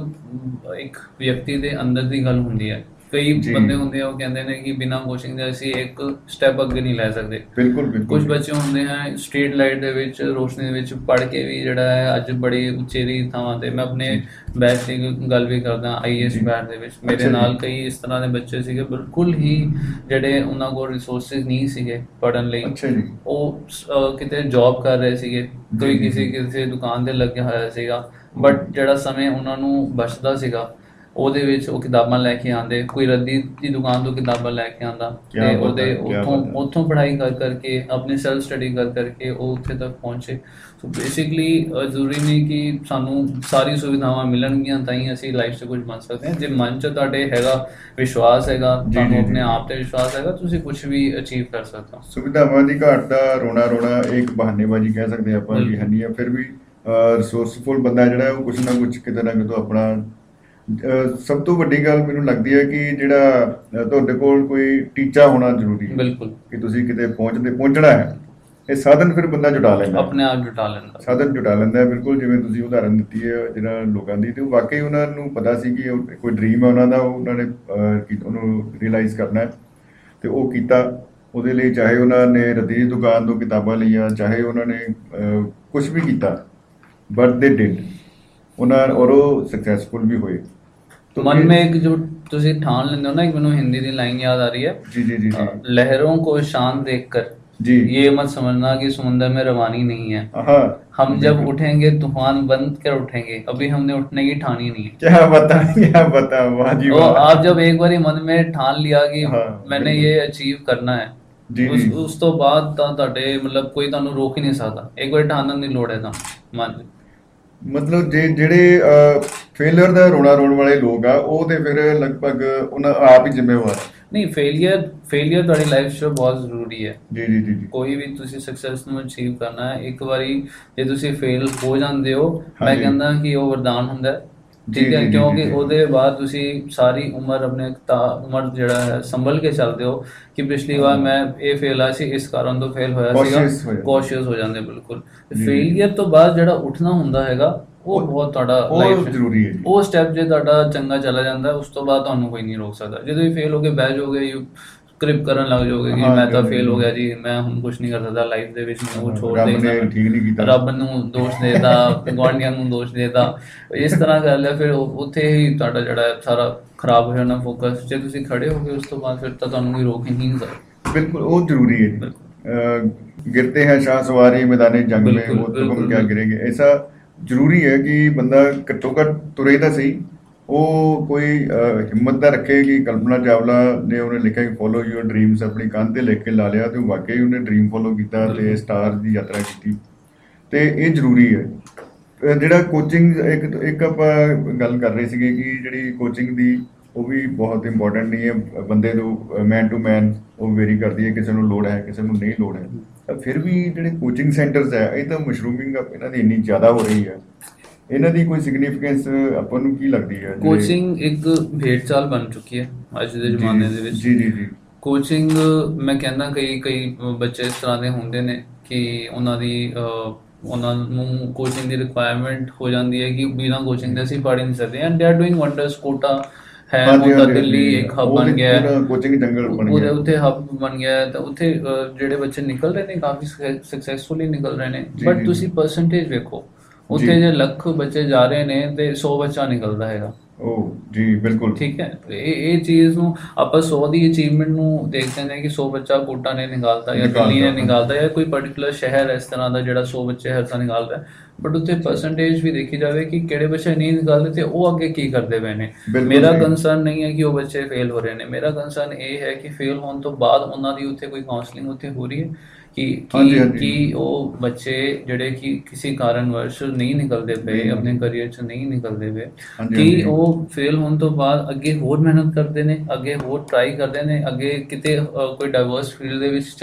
Speaker 3: ਵਿਅਕਤੀ ਦੇ ਅੰਦਰ ਦੀ ਗੱਲ ਹੁੰਦੀ ਹੈ। ਕਈ ਬੰਦੇ ਹੁੰਦੇ ਆ ਉਹ ਕਹਿੰਦੇ ਨੇ ਕਿ ਬਿਨਾਂ ਕੋਚਿੰਗ ਦੇ ਅਸੀਂ ਇੱਕ ਸਟੈਪ ਅੱਗੇ ਨਹੀਂ ਲੈ ਸਕਦੇ।
Speaker 2: ਬਿਲਕੁਲ।
Speaker 3: ਕੁਝ ਬੱਚੇ ਹੁੰਦੇ ਹੈ ਸਟਰੀਟ ਲਾਈਟ ਦੇ ਵਿੱਚ, ਰੋਸ਼ਨੀ ਦੇ ਵਿੱਚ ਪੜ੍ਹ ਕੇ ਵੀ ਜਿਹੜਾ ਹੈ ਅੱਜ ਬੜੀ ਉਚੇਰੀ ਥਾਵਾਂ ਤੇ, ਮੈਂ ਆਪਣੇ ਬੈਚ ਦੀ ਗੱਲ ਵੀ ਕਰਦਾ, IAS ਬੈਚ ਦੇ ਵਿੱਚ ਮੇਰੇ ਨਾਲ ਕਈ ਇਸ ਤਰ੍ਹਾਂ ਦੇ ਬੱਚੇ ਸੀਗੇ ਬਿਲਕੁਲ ਹੀ ਜਿਹੜੇ ਉਹਨਾਂ ਕੋਲ ਰਿਸੋਰਸਿਸ ਨਹੀਂ ਸੀਗੇ ਪੜ੍ਹਨ ਲਈ। ਉਹ ਕਿਤੇ ਜੌਬ ਕਰ ਰਹੇ ਸੀਗੇ, ਕੋਈ ਕਿਸੇ ਦੁਕਾਨ ਤੇ ਲੱਗਿਆ ਹੋਇਆ ਸੀਗਾ, ਬਟ ਜਿਹੜਾ ਸਮੇਂ ਉਹਨਾਂ ਨੂੰ ਬਚਦਾ ਸੀਗਾ ਉਹਦੇ ਵਿੱਚ ਉਹ ਕਿਤਾਬਾਂ ਲੈ ਕੇ ਆਉਂਦੇ, ਕੋਈ ਰੱਦੀ ਦੀ ਦੁਕਾਨ ਤੋਂ ਕਿਤਾਬਾਂ ਲੈ ਕੇ ਆਉਂਦਾ ਤੇ ਉਹਦੇ ਉੱਥੋਂ ਪੜ੍ਹਾਈ ਕਰਕੇ ਆਪਣੀ ਸੈਲਫ ਸਟੱਡੀ ਕਰਕੇ ਉਹ ਉੱਥੇ ਤੱਕ ਪਹੁੰਚੇ। ਸੋ ਬੇਸਿਕਲੀ ਜ਼ਰੂਰੀ ਨਹੀਂ ਕਿ ਸਾਨੂੰ ਸਾਰੀ ਸੁਵਿਧਾਵਾਂ ਮਿਲਣਗੀਆਂ ਤਾਂ ਹੀ ਅਸੀਂ ਲਾਈਫ 'ਚ ਕੁਝ ਬਣ ਸਕਦੇ ਹਾਂ। ਜੇ ਮਨ 'ਚ ਤੁਹਾਡੇ ਹੈਗਾ, ਵਿਸ਼ਵਾਸ ਹੈਗਾ, ਤੁਹਾਨੂੰ ਆਪਣੇ ਆਪ ਤੇ ਵਿਸ਼ਵਾਸ ਹੈਗਾ, ਤੁਸੀਂ ਕੁਝ ਵੀ ਅਚੀਵ ਕਰ ਸਕਦੇ ਹੋ।
Speaker 2: ਸੁਵਿਧਾਵਾਂ ਦੀ ਘਾਟ ਦਾ ਰੋਣਾ ਇੱਕ ਬਹਾਨੇਬਾਜ਼ੀ ਕਹਿ ਸਕਦੇ ਆਪਾਂ ਕਿ ਹੈ ਨਹੀਂ ਆ, ਫਿਰ ਵੀ ਰਿਸੋਰਸਫੁਲ ਬੰਦਾ ਜਿਹੜਾ ਉਹ ਕੁਝ ਨਾ ਕੁਝ ਕਿਤੇ ਨਾ ਕਿਤੇ ਆਪਣਾ। ਸਭ ਤੋਂ ਵੱਡੀ ਗੱਲ ਮੈਨੂੰ ਲੱਗਦੀ ਹੈ ਕਿ ਜਿਹੜਾ ਤੁਹਾਡੇ ਕੋਲ ਕੋਈ ਟੀਚਾ ਹੋਣਾ ਜ਼ਰੂਰੀ ਹੈ।
Speaker 3: ਬਿਲਕੁਲ,
Speaker 2: ਕਿ ਤੁਸੀਂ ਕਿਤੇ ਪਹੁੰਚਣਾ ਹੈ। ਇਹ ਸਾਧਨ ਫਿਰ ਬੰਦਾ ਜੁਟਾ ਲੈਂਦਾ,
Speaker 3: ਆਪਣੇ ਆਪ ਸਾਧਨ
Speaker 2: ਜੁਟਾ ਲੈਂਦਾ। ਬਿਲਕੁਲ, ਜਿਵੇਂ ਤੁਸੀਂ ਉਦਾਹਰਨ ਦਿੱਤੀ ਹੈ ਜਿਹੜਾ ਲੋਕਾਂ ਦੀ, ਤੇ ਉਹ ਵਾਕਈ ਉਹਨਾਂ ਨੂੰ ਪਤਾ ਸੀ ਕਿ ਕੋਈ ਡ੍ਰੀਮ ਹੈ ਉਹਨਾਂ ਦਾ, ਉਹਨਾਂ ਨੇ ਉਹਨੂੰ ਰਿਅਲਾਈਜ਼ ਕਰਨਾ ਹੈ ਤੇ ਉਹ ਕੀਤਾ। ਉਹਦੇ ਲਈ ਚਾਹੇ ਉਹਨਾਂ ਨੇ ਰੱਦੀ ਦੀ ਦੁਕਾਨ ਤੋਂ ਕਿਤਾਬਾਂ ਲਈਆਂ, ਚਾਹੇ ਉਹਨਾਂ ਨੇ ਕੁਝ ਵੀ ਕੀਤਾ, ਬਟ ਦੇ ਡਿਡ ਉਹਨਾਂ, ਔਰ ਉਹ ਸਕਸੈਸਫੁਲ ਵੀ ਹੋਏ।
Speaker 3: मन में एक जो तुसी ठान लेंदे हो ना, एक मैनू हिंदी दी लाइन याद आ रही है,
Speaker 2: जी।
Speaker 3: लहरों को शान देखकर
Speaker 2: जी
Speaker 3: ये मत समझना कि समुंदर में रवानी नहीं है। हम जब उठेंगे तूफान बंद कर उठेंगे, अभी हमने उठने की ठानी नहीं है।
Speaker 2: क्या बता वाह जी वाह।
Speaker 3: आप जब एक बार मन में ठान लिया कि मैंने ये अचीव करना है, ਉਸ ਤੋਂ ਬਾਅਦ ਤਾਂ ਤੁਹਾਡੇ ਮਤਲਬ ਕੋਈ ਤੁਹਾਨੂੰ ਰੋਕ ਹੀ ਨਹੀਂ ਸਕਦਾ। ਇੱਕ ਵਾਰ ਠਾਣਨ ਦੀ ਲੋੜ ਹੈ ਤਾਂ ਮਨ।
Speaker 2: ਮਤਲਬ ਜਿਹੜੇ ਫੇਲਿਅਰ ਦਾ ਰੋਣ ਵਾਲੇ ਲੋਕ ਆ, ਉਹ ਤੇ ਫਿਰ ਲਗਭਗ ਉਹਨਾਂ ਆਪ ਹੀ ਜ਼ਿੰਮੇਵਾਰ।
Speaker 3: ਨਹੀਂ, ਫੇਲਿਅਰ ਤੁਹਾਡੀ ਲਾਈਫ 'ਚ ਬਹੁਤ ਜ਼ਰੂਰੀ ਹੈ।
Speaker 2: ਜੀ।
Speaker 3: ਕੋਈ ਵੀ ਤੁਸੀਂ ਸਕਸੈਸ ਨੂੰ ਅਚੀਵ ਕਰਨਾ ਹੈ, ਇੱਕ ਵਾਰੀ ਜੇ ਤੁਸੀਂ ਫੇਲ ਹੋ ਜਾਂਦੇ ਹੋ, ਮੈਂ ਕਹਿੰਦਾ ਕਿ ਉਹ ਵਰਦਾਨ ਹੁੰਦਾ ਹੈ। ਠੀਕ ਹੈ,
Speaker 2: ਜੀ,
Speaker 3: ਕਿਉਂਕਿ
Speaker 2: ਜੀ।
Speaker 3: ਉਹਦੇ ਬਾਅਦ ਤੁਸੀਂ ਸਾਰੀ ਉਮਰ ਆਪਣੇ ਉਮਰ ਜਿਹੜਾ ਹੈ ਸੰਭਲ ਕੇ ਚੱਲਦੇ ਹੋ ਕਿ ਪਿਛਲੀ ਵਾਰ ਮੈਂ ਇਹ ਫੇਲ ਆ ਸੀ, ਇਸ ਕਾਰਨ ਤੋਂ ਫੇਲ ਹੋਇਆ ਸੀਗਾ,
Speaker 2: Cautious ਹੋ ਜਾਂਦੇ।
Speaker 3: ਕੌਸ਼ੀਅਸ ਹੋ ਜਾਂਦੇ ਬਿਲਕੁਲ।
Speaker 2: ਜੀ।
Speaker 3: ਫੇਲੀਅਰ ਤੋਂ ਬਾਅਦ ਜਿਹੜਾ ਉੱਠਣਾ ਹੁੰਦਾ ਹੈਗਾ ਉਹ ਬਹੁਤ ਤੁਹਾਡਾ
Speaker 2: ਉਹ
Speaker 3: ਲਾਈਫ
Speaker 2: ਜ਼ਰੂਰੀ ਹੈ ਜੀ।
Speaker 3: ਉਹ ਸਟੈਪ ਜੇ ਤੁਹਾਡਾ ਚੰਗਾ ਚਲਾ ਜਾਂਦਾ ਉਸ ਤੋਂ ਬਾਅਦ ਤੁਹਾਨੂੰ ਕੋਈ ਨਹੀਂ ਰੋਕ ਸਕਦਾ। ਜਦੋਂ ਹੀ ਫੇਲ ਹੋ ਕੇ ਬਹਿ ਜਾਓਗੇ ਕ੍ਰਿਪ ਕਰਨ ਲੱਗ ਜਾਓਗੇ ਕਿ ਮੈਂ ਤਾਂ ਫੇਲ ਹੋ ਗਿਆ ਜੀ, ਮੈਂ ਹੁਣ ਕੁਝ ਨਹੀਂ ਕਰ ਸਕਦਾ ਲਾਈਫ ਦੇ ਵਿੱਚ, ਮੈਨੂੰ ਉਹ ਛੋੜ
Speaker 2: ਰੱਬ
Speaker 3: ਦੇਣਾ,
Speaker 2: ਨੇ ਠੀਕ ਨਹੀਂ ਕੀਤਾ,
Speaker 3: ਰੱਬ ਨੂੰ ਦੋਸ਼ ਦੇਦਾ, ਗੁਆਂਢੀਆਂ ਨੂੰ ਦੋਸ਼ ਦੇਦਾ, ਇਸ ਤਰ੍ਹਾਂ ਕਰ ਲਿਆ, ਫਿਰ ਉੱਥੇ ਹੀ ਤੁਹਾਡਾ ਜਿਹੜਾ ਸਾਰਾ ਖਰਾਬ ਹੋ ਜਾਣਾ ਫੋਕਸ। ਜੇ ਤੁਸੀਂ ਖੜੇ ਹੋ ਗਏ ਉਸ ਤੋਂ ਬਾਅਦ ਫਿਰ ਤਾਂ ਤੁਹਾਨੂੰ ਕੋਈ ਰੋਕ ਹੀ ਨਹੀਂ ਸਕਦਾ।
Speaker 2: ਬਿਲकुल वो जरूरी है जी। गिरते हैं शाह सवारी मैदान जंग में, वो तुम क्या गिरेंगे, ऐसा जरूरी है कि बंदा घट्टो घट तुरे ਤਾਂ सही, ਉਹ ਕੋਈ ਹਿੰਮਤ ਦਾ ਰੱਖੇ ਕਿ ਕਲਪਨਾ ਚਾਵਲਾ ਨੇ ਉਹਨੇ ਲਿਖਿਆ ਕਿ ਫੋਲੋ ਯੂਰ ਡ੍ਰੀਮਸ, ਆਪਣੀ ਕੰਧ ਤੇ ਲਿਖ ਕੇ ਲਾ ਲਿਆ ਤੇ ਵਾਕਈ ਉਹਨੇ ਡ੍ਰੀਮ ਫੋਲੋ ਕੀਤਾ ਤੇ ਸਟਾਰ ਦੀ ਯਾਤਰਾ ਕੀਤੀ, ਤੇ ਇਹ ਜ਼ਰੂਰੀ ਹੈ। ਜਿਹੜਾ ਕੋਚਿੰਗ ਇੱਕ ਆਪਾਂ ਗੱਲ ਕਰ ਰਹੇ ਸੀਗੇ ਕਿ ਜਿਹੜੀ ਕੋਚਿੰਗ ਦੀ ਉਹ ਵੀ ਬਹੁਤ ਇੰਪੋਰਟੈਂਟ ਨਹੀਂ ਹੈ, ਬੰਦੇ ਨੂੰ ਮੈਨ ਟੂ ਮੈਨ ਉਹ ਵੇਰੀ ਕਰਦੀ ਹੈ, ਕਿਸੇ ਨੂੰ ਲੋੜ ਹੈ ਕਿਸੇ ਨੂੰ ਨਹੀਂ ਲੋੜ ਹੈ। ਤਾਂ ਫਿਰ ਵੀ ਜਿਹੜੇ ਕੋਚਿੰਗ ਸੈਂਟਰਸ ਹੈ ਇਹ ਤਾਂ ਮਸ਼ਰੂਮਿੰਗ ਇਹਨਾਂ ਦੀ ਇੰਨੀ ਜ਼ਿਆਦਾ ਹੋ ਰਹੀ ਹੈ, ਇਹਨਾਂ ਦੀ ਕੋਈ ਸਿਗਨੀਫੀਕੈਂਸ ਆਪਾਂ ਨੂੰ ਕੀ ਲੱਗਦੀ ਹੈ?
Speaker 3: ਕੋਚਿੰਗ ਇੱਕ ਭੇਡ ਚਾਲ ਬਣ ਚੁੱਕੀ ਹੈ ਅੱਜ ਦੇ ਜ਼ਮਾਨੇ ਦੇ ਵਿੱਚ।
Speaker 2: ਜੀ।
Speaker 3: ਕੋਚਿੰਗ ਮੈਂ ਕਹਿੰਦਾ ਕਈ ਬੱਚੇ ਇਸ ਤਰ੍ਹਾਂ ਦੇ ਹੁੰਦੇ ਨੇ ਕਿ ਉਹਨਾਂ ਨੂੰ ਕੋਚਿੰਗ ਦੀ ਰਿਕੁਆਇਰਮੈਂਟ ਹੋ ਜਾਂਦੀ ਹੈ ਕਿ ਬਿਨਾਂ ਕੋਚਿੰਗ ਦੇ ਅਸੀਂ ਪੜ੍ਹ ਹੀ ਨਹੀਂ ਸਕਦੇ, and they are doing wonders. Quota ਹੈ, ਉਹਦਾ ਦਿੱਲੀ ਇੱਕ ਹੱਬ ਬਣ ਗਿਆ ਹੈ,
Speaker 2: ਕੋਚਿੰਗ ਜੰਗਲ ਬਣ ਗਿਆ,
Speaker 3: ਉੱਥੇ ਹੱਬ ਬਣ ਗਿਆ ਹੈ, ਤਾਂ ਉੱਥੇ ਜਿਹੜੇ ਬੱਚੇ ਨਿਕਲ ਰਹੇ ਨੇ ਕਾਫੀ ਸਕਸੈਸਫੁਲੀ ਨਿਕਲ ਰਹੇ ਨੇ। ਬਟ ਤੁਸੀਂ ਪਰਸੈਂਟੇਜ ਵੇਖੋ, ਉੱਥੇ ਜੇ ਲੱਖ ਬੱਚੇ ਜਾ ਰਹੇ ਨੇ ਤੇ 100 ਬੱਚਾ ਨਿਕਲਦਾ ਹੈਗਾ।
Speaker 2: ਜੀ ਬਿਲਕੁਲ
Speaker 3: ਠੀਕ ਹੈ, ਇਹ ਚੀਜ਼ ਨੂੰ ਆਪਾਂ 100 ਦੀ ਅਚੀਵਮੈਂਟ ਨੂੰ ਦੇਖਦੇ ਨੇ ਕਿ 100 ਬੱਚਾ ਕੋਟਾ ਨੇ ਨਿਕਾਲਤਾ ਜਾਂ ਦਿੱਲੀ ਨੇ ਨਿਕਾਲਤਾ ਜਾਂ ਕੋਈ ਪਰਟੀਕੂਲਰ ਸ਼ਹਿਰ ਇਸ ਤਰ੍ਹਾਂ ਦਾ ਜਿਹੜਾ 100 ਬੱਚੇ ਹਰ ਸਾਲ ਨਿਕਾਲਦਾ। ਬਟ ਉੱਥੇ ਪਰਸੈਂਟੇਜ ਵੀ ਦੇਖੀ ਜਾਵੇ ਕਿ ਕਿਹੜੇ ਬੱਚੇ ਨਹੀਂ ਨਿਕਾਲਦੇ ਤੇ ਉਹ ਅੱਗੇ ਕੀ ਕਰਦੇ ਪਏ ਨੇ। ਮੇਰਾ ਕੰਸਰਨ ਨਹੀਂ ਹੈ ਕਿ ਉਹ ਬੱਚੇ ਫੇਲ ਹੋ ਰਹੇ ਨੇ, ਮੇਰਾ ਕੰਸਰਨ ਇਹ ਹੈ ਕਿ ਫੇਲ ਹੋਣ ਤੋਂ ਬਾਅਦ ਉਹਨਾਂ ਦੀ ਉੱਥੇ ਕੋਈ ਕਾਉਂਸਲਿੰਗ ਉੱਥੇ ਹੋ ਰਹੀ ਹੈ ਕਿ ਉਹ ਬੱਚੇ ਜਿਹੜੇ ਕਿ ਕਿਸੇ ਕਾਰਨਵਸ਼ ਨਹੀਂ ਨਿਕਲਦੇ ਪਏ, ਆਪਣੇ ਕਰੀਅਰ 'ਚ ਨਹੀਂ ਨਿਕਲਦੇ ਪਏ, ਕਿ ਉਹ ਫੇਲ ਹੋਣ ਤੋਂ ਬਾਅਦ ਅੱਗੇ ਹੋਰ ਮਿਹਨਤ ਕਰਦੇ ਨੇ, ਅੱਗੇ ਹੋਰ ਟਰਾਈ ਕਰਦੇ ਨੇ, ਅੱਗੇ ਕਿਤੇ ਕੋਈ ਡਾਈਵਰਸ ਫੀਲਡ ਦੇ ਵਿੱਚ